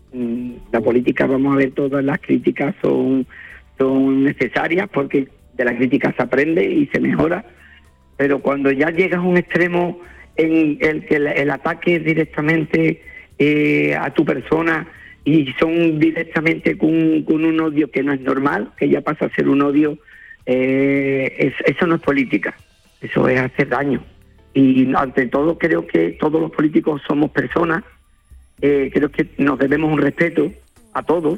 la política, vamos a ver, todas las críticas son, son necesarias, porque de la crítica se aprende y se mejora, pero cuando ya llegas a un extremo en el que el, el ataque es directamente eh, a tu persona y son directamente con, con un odio que no es normal, que ya pasa a ser un odio, eh, es, eso no es política, eso es hacer daño. Y ante todo creo que todos los políticos somos personas, eh, creo que nos debemos un respeto a todos,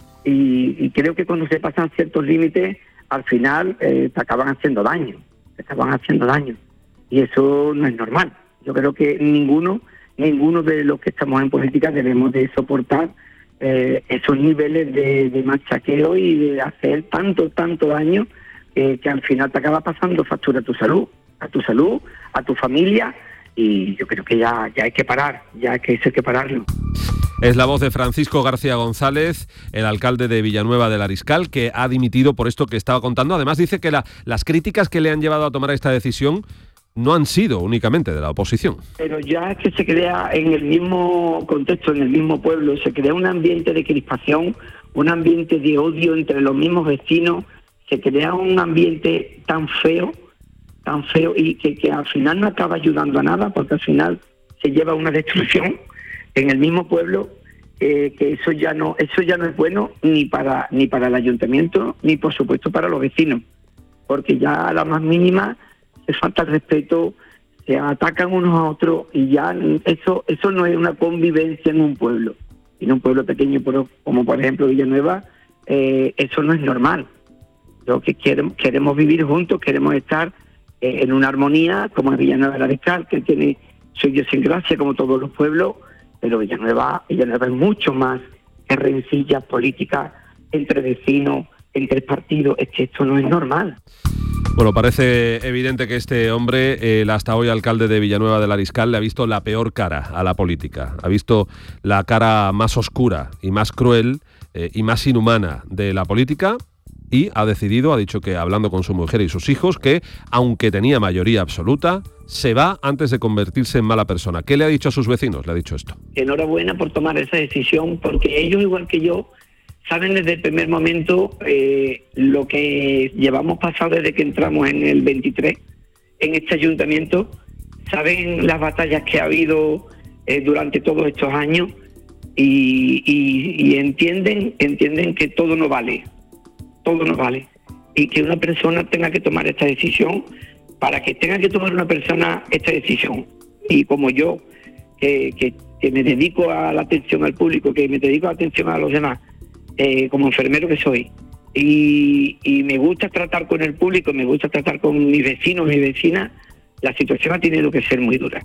y, y creo que cuando se pasan ciertos límites, al final eh, te acaban haciendo daño, te acaban haciendo daño. Y eso no es normal. Yo creo que ninguno, ninguno de los que estamos en política debemos de soportar eh, esos niveles de, de machaqueo y de hacer tanto, tanto daño eh, que al final te acaba pasando factura a tu salud, a tu salud, a tu familia, y yo creo que ya, ya hay que parar, ya hay que, eso hay que pararlo. Es la voz de Francisco García González, el alcalde de Villanueva del Ariscal, que ha dimitido por esto que estaba contando. Además dice que la, las críticas que le han llevado a tomar esta decisión no han sido únicamente de la oposición. Pero ya es que se crea en el mismo contexto, en el mismo pueblo, se crea un ambiente de crispación, un ambiente de odio entre los mismos vecinos, se crea un ambiente tan feo, tan feo, y que, que al final no acaba ayudando a nada, porque al final se lleva una destrucción en el mismo pueblo, eh, que eso ya no eso ya no es bueno ni para ni para el ayuntamiento ni por supuesto para los vecinos, porque ya a la más mínima se falta el respeto, se atacan unos a otros, y ya eso eso no es una convivencia en un pueblo, en un pueblo pequeño como por ejemplo Villanueva, eh, eso no es normal. Lo que queremos queremos vivir juntos, queremos estar eh, en una armonía, como es Villanueva del Ariscal, que tiene su idiosincrasia como todos los pueblos. Pero Villanueva, Villanueva es mucho más que rencillas políticas entre vecinos, entre partidos. Es que esto no es normal. Bueno, parece evidente que este hombre, el hasta hoy alcalde de Villanueva del Ariscal, le ha visto la peor cara a la política. Ha visto la cara más oscura y más cruel eh, y más inhumana de la política, y ha decidido, ha dicho que hablando con su mujer y sus hijos, que aunque tenía mayoría absoluta, se va antes de convertirse en mala persona. ¿Qué le ha dicho a sus vecinos? Le ha dicho esto. Enhorabuena por tomar esa decisión, porque ellos, igual que yo, saben desde el primer momento eh, lo que llevamos pasado desde que entramos en el veintitrés en este ayuntamiento, saben las batallas que ha habido eh, durante todos estos años, y, y, y entienden, entienden que todo no vale. Todo no vale, y que una persona tenga que tomar esta decisión, para que tenga que tomar una persona esta decisión, y como yo, que, que, que me dedico a la atención al público, que me dedico a la atención a los demás, eh, como enfermero que soy, y, y me gusta tratar con el público, me gusta tratar con mis vecinos, mis vecinas, la situación ha tenido que ser muy dura.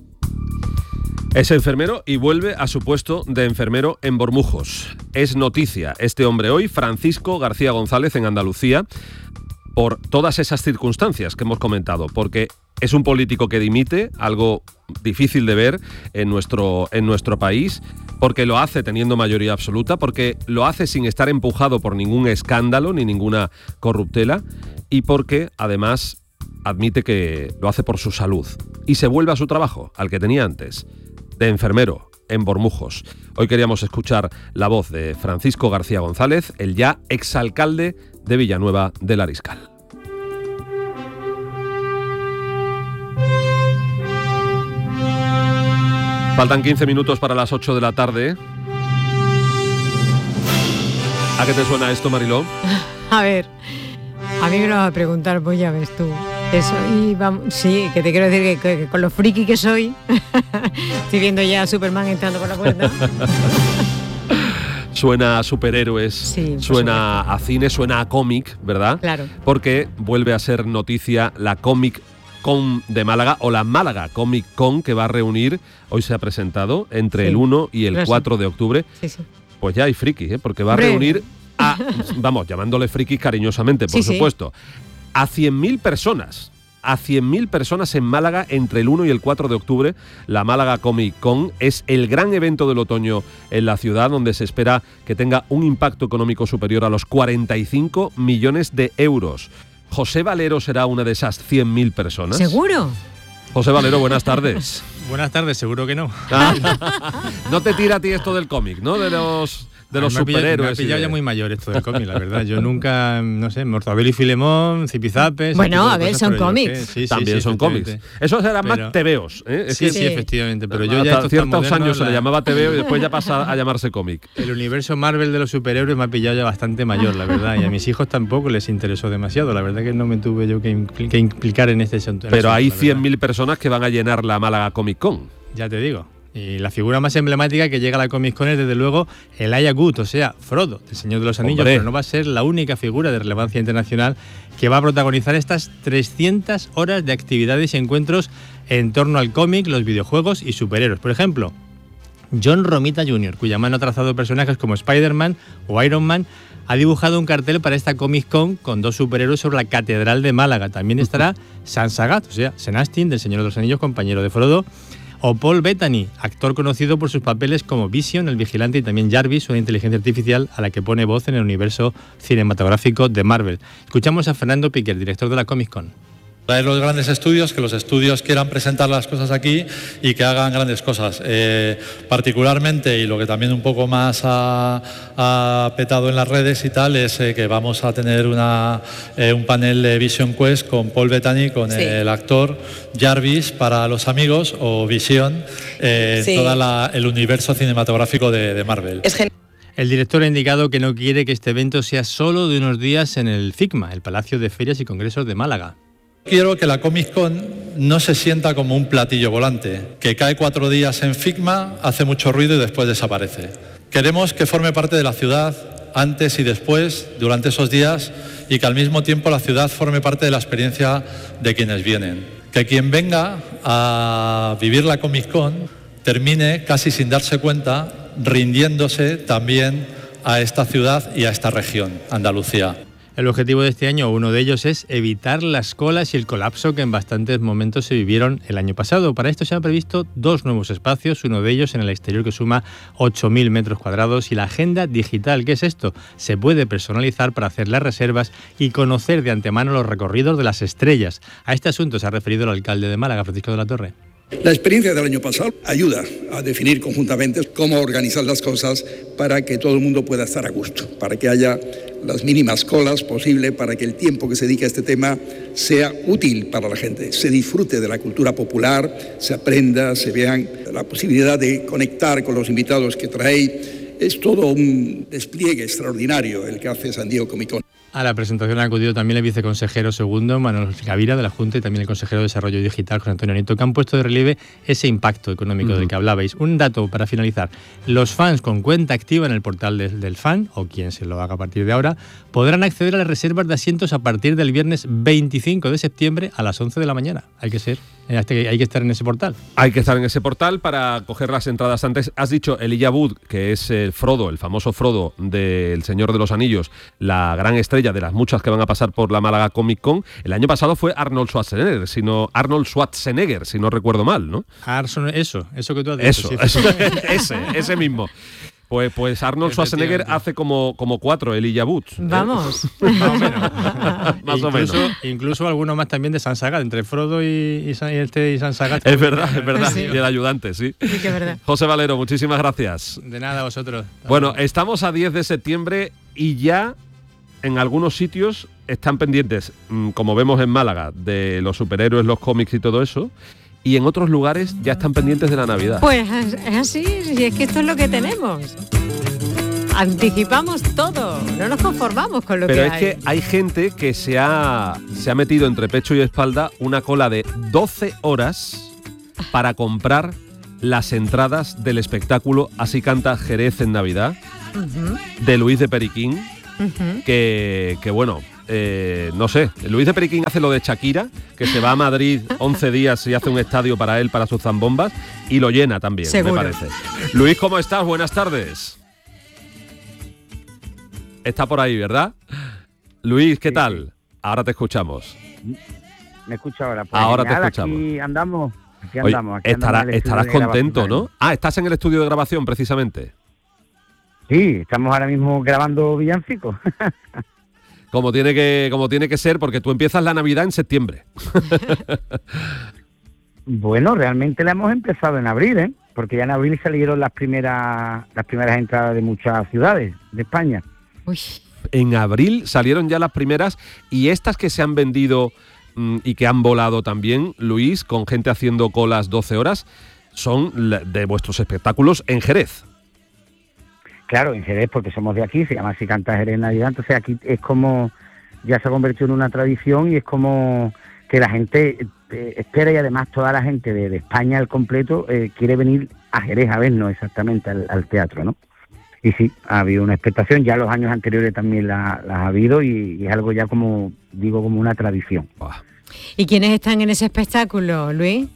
Es enfermero y vuelve a su puesto de enfermero en Bormujos. Es noticia este hombre hoy, Francisco García González, en Andalucía, por todas esas circunstancias que hemos comentado, porque es un político que dimite, algo difícil de ver en nuestro, en nuestro país, porque lo hace teniendo mayoría absoluta, porque lo hace sin estar empujado por ningún escándalo ni ninguna corruptela, y porque además admite que lo hace por su salud, y se vuelve a su trabajo, al que tenía antes, de enfermero en Bormujos. Hoy queríamos escuchar la voz de Francisco García González, el ya exalcalde de Villanueva del Ariscal. Faltan quince minutos para las ocho de la tarde. ¿A qué te suena esto, Mariló? A ver, a mí me lo vas a preguntar, pues ya ves tú. Eso, y vamos, sí, que te quiero decir que, que, que con lo friki que soy, estoy viendo ya a Superman entrando por la puerta. Suena a superhéroes, sí, suena a cine, suena a cómic, ¿verdad? Claro. Porque vuelve a ser noticia la Comic Con de Málaga, o la Málaga Comic Con, que va a reunir, hoy se ha presentado, entre sí, el uno y el cuatro de octubre. Sí, sí. Pues ya hay frikis, ¿eh? Porque va a reunir a, vamos, llamándole frikis cariñosamente, por sí, supuesto, sí. a cien mil personas. A cien mil personas en Málaga entre el uno y el cuatro de octubre. La Málaga Comic Con es el gran evento del otoño en la ciudad, donde se espera que tenga un impacto económico superior a los cuarenta y cinco millones de euros. ¿José Valero será una de esas cien mil personas? ¿Seguro? José Valero, buenas tardes. Buenas tardes, seguro que no. Ah, no te tira a ti esto del cómic, ¿no? De los... de los me superhéroes. Me ha pillado ya muy mayor esto del cómic, la verdad. Yo nunca, no sé, Mortadelo y Filemón, Zipizapes... Bueno, a ver, cosas, son cómics. Sí, sí, También sí, son cómics. Esos eran pero, más tebeos, ¿eh? Es sí, que, sí, efectivamente. Pero yo hasta ya ciertos moderno, años la... se le llamaba tebeo y después ya pasa a llamarse cómic. El universo Marvel de los superhéroes me ha pillado ya bastante mayor, la verdad. Y a mis hijos tampoco les interesó demasiado. La verdad que no me tuve yo que, impl que implicar en este asunto. Pero hay cien mil personas que van a llenar la Málaga Comic Con. Ya te digo. Y la figura más emblemática que llega a la Comic Con es, desde luego, Elijah Wood, o sea, Frodo, el Señor de los Anillos, Hombre. Pero no va a ser la única figura de relevancia internacional que va a protagonizar estas trescientas horas de actividades y encuentros en torno al cómic, los videojuegos y superhéroes. Por ejemplo, John Romita junior, cuya mano ha trazado personajes como Spider-Man o Iron Man, ha dibujado un cartel para esta Comic Con con dos superhéroes sobre la Catedral de Málaga. También estará Sansagat, o sea, Sean Astin, del Señor de los Anillos, compañero de Frodo, o Paul Bettany, actor conocido por sus papeles como Vision, el vigilante, y también Jarvis, una inteligencia artificial a la que pone voz en el universo cinematográfico de Marvel. Escuchamos a Fernando Piquer, director de la Comic Con. Traer los grandes estudios, que los estudios quieran presentar las cosas aquí y que hagan grandes cosas. Eh, particularmente, y lo que también un poco más ha, ha petado en las redes y tal, es eh, que vamos a tener una, eh, un panel de Vision Quest con Paul Bettany, con sí. el actor Jarvis para los amigos, o Vision, eh, sí. todo el universo cinematográfico de, de Marvel. Es El director ha indicado que no quiere que este evento sea solo de unos días en el FICMA, el Palacio de Ferias y Congresos de Málaga. Quiero que la Comic Con no se sienta como un platillo volante, que cae cuatro días en FICMA, hace mucho ruido y después desaparece. Queremos que forme parte de la ciudad antes y después, durante esos días, y que al mismo tiempo la ciudad forme parte de la experiencia de quienes vienen. Que quien venga a vivir la Comic Con termine casi sin darse cuenta, rindiéndose también a esta ciudad y a esta región, Andalucía. El objetivo de este año, uno de ellos, es evitar las colas y el colapso que en bastantes momentos se vivieron el año pasado. Para esto se han previsto dos nuevos espacios, uno de ellos en el exterior que suma ocho mil metros cuadrados, y la agenda digital. ¿Qué es esto? Se puede personalizar para hacer las reservas y conocer de antemano los recorridos de las estrellas. A este asunto se ha referido el alcalde de Málaga, Francisco de la Torre. La experiencia del año pasado ayuda a definir conjuntamente cómo organizar las cosas para que todo el mundo pueda estar a gusto, para que haya las mínimas colas posible, para que el tiempo que se dedique a este tema sea útil para la gente, se disfrute de la cultura popular, se aprenda, se vean la posibilidad de conectar con los invitados que traéis. Es todo un despliegue extraordinario el que hace San Diego Comic Con. A la presentación ha acudido también el viceconsejero segundo, Manuel Gavira, de la Junta, y también el consejero de Desarrollo Digital, José Antonio Nieto, que han puesto de relieve ese impacto económico uh-huh. del que hablabais. Un dato para finalizar: los fans con cuenta activa en el portal de, del fan, o quien se lo haga a partir de ahora, podrán acceder a las reservas de asientos a partir del viernes veinticinco de septiembre a las once de la mañana. Hay que ser, hay que estar en ese portal. Hay que estar en ese portal para coger las entradas antes. Has dicho Elijah Wood, que es el Frodo, el famoso Frodo del Señor de los Anillos, la gran estrella de las muchas que van a pasar por la Málaga Comic Con. El año pasado fue Arnold Schwarzenegger, sino Arnold Schwarzenegger, si no recuerdo mal, ¿no? Arson, eso, eso que tú has dicho. Eso, sí. eso ese, ese mismo. Pues, pues Arnold Schwarzenegger hace como, como cuatro, el Elijah Wood. ¿eh? Vamos. Más o menos. Más o incluso, menos. Incluso alguno más también de Sansagat, entre Frodo y, y, San, y este y Sansagat. Es verdad, es verdad. Sí. Y el ayudante, sí. Sí, que es verdad. José Valero, muchísimas gracias. De nada, a vosotros. Bueno, estamos a diez de septiembre y ya en algunos sitios están pendientes, como vemos en Málaga, de los superhéroes, los cómics y todo eso. Y en otros lugares ya están pendientes de la Navidad. Pues es así, y es que esto es lo que tenemos. Anticipamos todo, no nos conformamos con lo Pero que es hay. que hay gente que se ha, se ha metido entre pecho y espalda una cola de doce horas para comprar las entradas del espectáculo Así canta Jerez en Navidad, Uh-huh, de Luis de Periquín, uh-huh. que, que bueno... Eh, no sé, Luis de Periquín hace lo de Shakira, que se va a Madrid once días y hace un estadio para él, para sus zambombas, y lo llena también, Seguro. me parece. Luis, ¿cómo estás? Buenas tardes. Está por ahí, ¿verdad? Luis, ¿qué Sí, tal? sí. Ahora te escuchamos. Me escucha ahora. Pues Ahora te genial, escuchamos. Aquí andamos. Aquí Oye, andamos. Aquí estará- andamos en el estudio estarás de grabación contento, también. ¿no? Ah, estás en el estudio de grabación, precisamente. Sí, estamos ahora mismo grabando villancicos. Como tiene que, como tiene que ser, porque tú empiezas la Navidad en septiembre. Bueno, realmente la hemos empezado en abril, ¿eh? Porque ya en abril salieron las primeras las primeras entradas de muchas ciudades de España. Uy, En abril salieron ya las primeras, y estas que se han vendido mm, y que han volado también, Luis, con gente haciendo colas doce horas, son la- de vuestros espectáculos en Jerez. Claro, en Jerez, porque somos de aquí, se llama Así canta Jerez en Navidad, entonces aquí es como, ya se ha convertido en una tradición y es como que la gente eh, espera, y además toda la gente de, de España al completo eh, quiere venir a Jerez a vernos exactamente al, al teatro, ¿no? Y sí, ha habido una expectación, ya los años anteriores también la- las ha habido y, y es algo ya como, digo, como una tradición. ¿y quiénes están en ese espectáculo, Luis?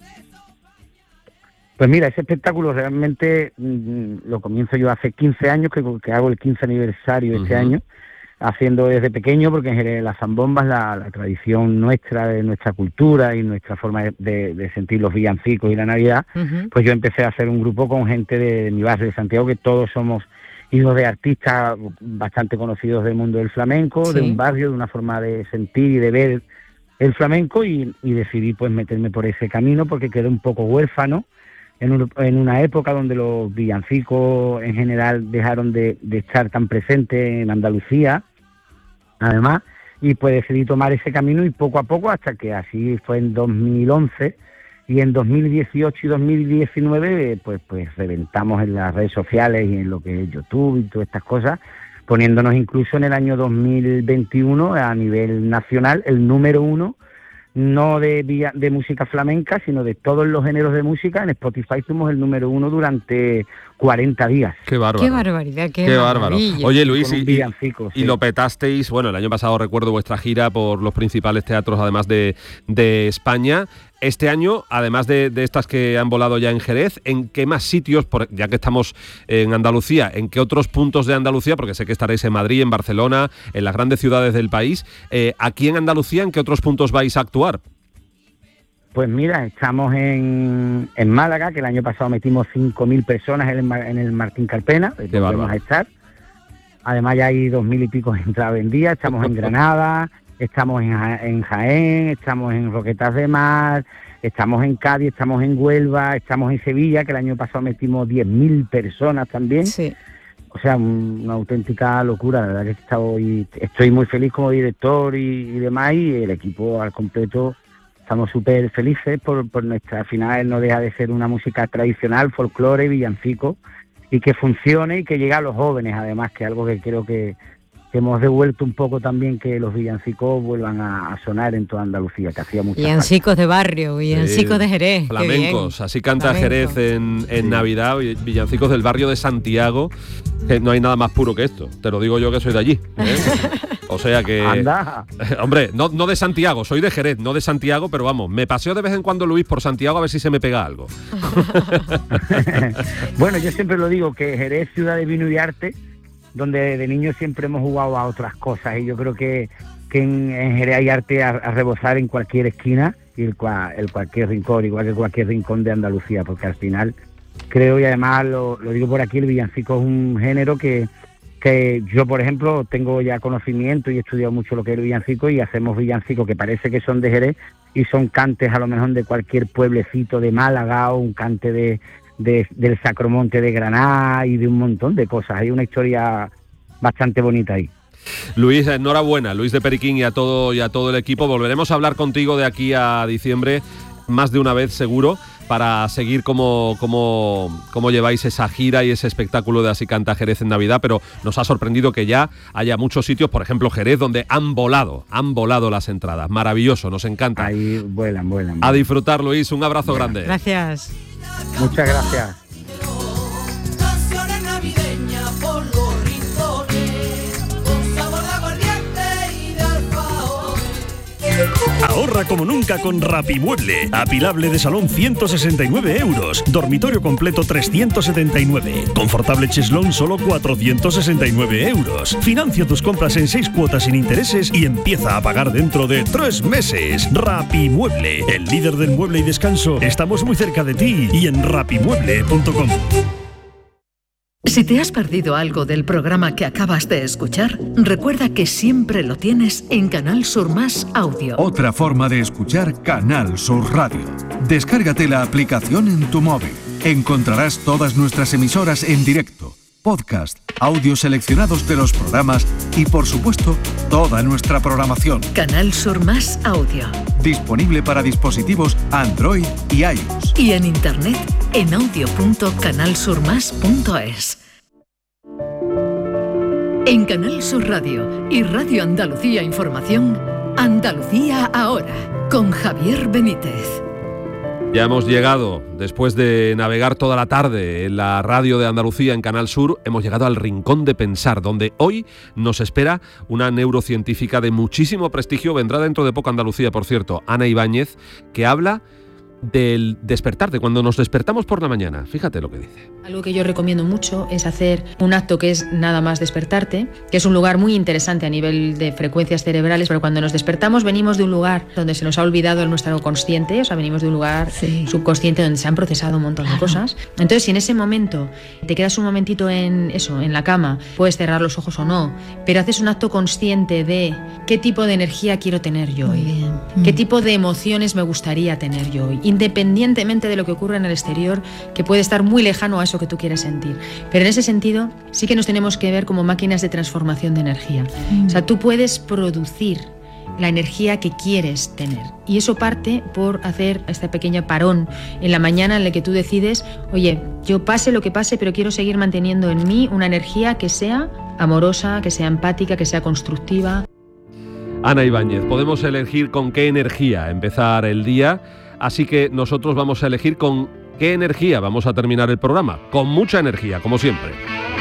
Pues mira, ese espectáculo realmente mm, lo comienzo yo hace quince años, que, que hago el quince aniversario este Ujú. año, haciendo desde pequeño, porque en Jerez las zambombas, la, la tradición nuestra, de nuestra cultura y nuestra forma de, de- de sentir los villancicos y la Navidad, Uh-huh. pues yo empecé a hacer un grupo con gente de, de mi barrio de Santiago, que todos somos hijos de artistas bastante conocidos del mundo del flamenco, Sí. de un barrio, de una forma de sentir y de ver el flamenco, y, y decidí pues meterme por ese camino porque quedé un poco huérfano en, un- en una época donde los villancicos en general dejaron de, de estar tan presentes en Andalucía, además, y pues decidí tomar ese camino, y poco a poco, hasta que así fue en dos mil once, y en dos mil dieciocho y dos mil diecinueve eh, pues pues reventamos en las redes sociales y en lo que es YouTube y todas estas cosas, poniéndonos incluso en el año dos mil veintiuno a nivel nacional el número uno, no de, via- de música flamenca, sino de todos los géneros de música. En Spotify fuimos el número uno durante cuarenta días. Qué bárbaro. Qué barbaridad, qué, Qué bárbaro. maravilla. Oye, Luis, Con un y, villancico, y sí. lo petasteis, bueno, el año pasado recuerdo vuestra gira por los principales teatros, además de, de España. Este año, además de, de estas que han volado ya en Jerez, ¿en qué más sitios, por- ya que estamos en Andalucía, en qué otros puntos de Andalucía, porque sé que estaréis en Madrid, en Barcelona, en las grandes ciudades del país, eh, aquí en Andalucía, ¿en qué otros puntos vais a actuar? Pues mira, estamos en, en Málaga, que el año pasado metimos cinco mil personas en el, Mar- en el Martín Carpena, donde bárbaro. vamos a estar. Además ya hay dos mil y pico entradas vendidas. Estamos en Granada, estamos en, Ja- en Jaén, estamos en Roquetas de Mar, estamos en Cádiz, estamos en Huelva, estamos en Sevilla, que el año pasado metimos diez mil personas también. Sí. O sea, un- una auténtica locura. La verdad que estoy, estoy muy feliz como director y, y demás, y el equipo al completo. Estamos súper felices por, por nuestra, al final no deja de ser una música tradicional, folclore, villancico, y que funcione y que llegue a los jóvenes, además, que es algo que creo que, que hemos devuelto un poco también, que los villancicos vuelvan a, a sonar en toda Andalucía, que hacía mucha falta. Villancicos de barrio, villancicos Sí, de Jerez. qué Flamencos, bien. así canta Flamenco. Jerez en, en Navidad, vi- villancicos del barrio de Santiago, que no hay nada más puro que esto, te lo digo yo que soy de allí. ¿eh? O sea que... Anda. Hombre, no, no de Santiago, soy de Jerez, no de Santiago, pero vamos, me paseo de vez en cuando, Luis, por Santiago a ver si se me pega algo. Bueno, yo siempre lo digo, que Jerez es ciudad de vino y arte, donde de niños siempre hemos jugado a otras cosas, y yo creo que, que en, en Jerez hay arte a, a rebosar en cualquier esquina y el, cua- el cualquier rincón, igual que cualquier rincón de Andalucía, porque al final creo, y además lo, lo digo por aquí, el villancico es un género que, que yo, por ejemplo, tengo ya conocimiento y he estudiado mucho lo que es el villancico, y hacemos villancicos que parece que son de Jerez y son cantes a lo mejor de cualquier pueblecito de Málaga, o un cante de, de del Sacromonte de Granada, y de un montón de cosas. Hay una historia bastante bonita ahí. Luis, enhorabuena, Luis de Periquín, y a todo y a todo el equipo. Volveremos a hablar contigo de aquí a diciembre más de una vez seguro, para seguir cómo, cómo, cómo lleváis esa gira y ese espectáculo de Así canta Jerez en Navidad, pero nos ha sorprendido que ya haya muchos sitios, por ejemplo Jerez, donde han volado, han volado las entradas. Maravilloso, nos encanta. Ahí vuelan, vuelan. vuelan. A disfrutar, Luis, un abrazo Bueno, grande. Gracias. Muchas gracias. Ahorra como nunca con Rapimueble. Apilable de salón ciento sesenta y nueve euros. Dormitorio completo trescientos setenta y nueve. Confortable cheslón solo cuatrocientos sesenta y nueve euros. Financia tus compras en seis cuotas sin intereses y empieza a pagar dentro de tres meses. Rapimueble, el líder del mueble y descanso. Estamos muy cerca de ti y en rapimueble punto com. Si te has perdido algo del programa que acabas de escuchar, recuerda que siempre lo tienes en Canal Sur Más Audio. Otra forma de escuchar Canal Sur Radio. Descárgate la aplicación en tu móvil. Encontrarás todas nuestras emisoras en directo, podcast, audios seleccionados de los programas y, por supuesto, toda nuestra programación. Canal Sur Más Audio. Disponible para dispositivos Android y iOS. Y en internet en audio punto canal sur más punto es. En Canal Sur Radio y Radio Andalucía Información, Andalucía Ahora, con Javier Benítez. Ya hemos llegado, después de navegar toda la tarde en la radio de Andalucía en Canal Sur, hemos llegado al Rincón de Pensar, donde hoy nos espera una neurocientífica de muchísimo prestigio. Vendrá dentro de poco a Andalucía, por cierto, Ana Ibáñez, que habla del despertar, de cuando nos despertamos por la mañana. Fíjate lo que dice. Algo que yo recomiendo mucho es hacer un acto que es nada más despertarte, que es un lugar muy interesante a nivel de frecuencias cerebrales, pero cuando nos despertamos venimos de un lugar donde se nos ha olvidado el nuestro consciente, o sea, venimos de un lugar sí. subconsciente donde se han procesado un montón claro. de cosas. Entonces, si en ese momento te quedas un momentito en eso, en la cama, puedes cerrar los ojos o no, pero haces un acto consciente de qué tipo de energía quiero tener yo hoy, mm. qué tipo de emociones me gustaría tener yo hoy, independientemente de lo que ocurra en el exterior, que puede estar muy lejano a eso que tú quieres sentir. Pero en ese sentido, sí que nos tenemos que ver como máquinas de transformación de energía. Mm. O sea, tú puedes producir la energía que quieres tener. Y eso parte por hacer este pequeño parón en la mañana en el que tú decides, oye, yo pase lo que pase, pero quiero seguir manteniendo en mí una energía que sea amorosa, que sea empática, que sea constructiva. Ana Ibáñez, podemos elegir con qué energía empezar el día. Así que nosotros vamos a elegir con qué energía vamos a terminar el programa. Con mucha energía, como siempre.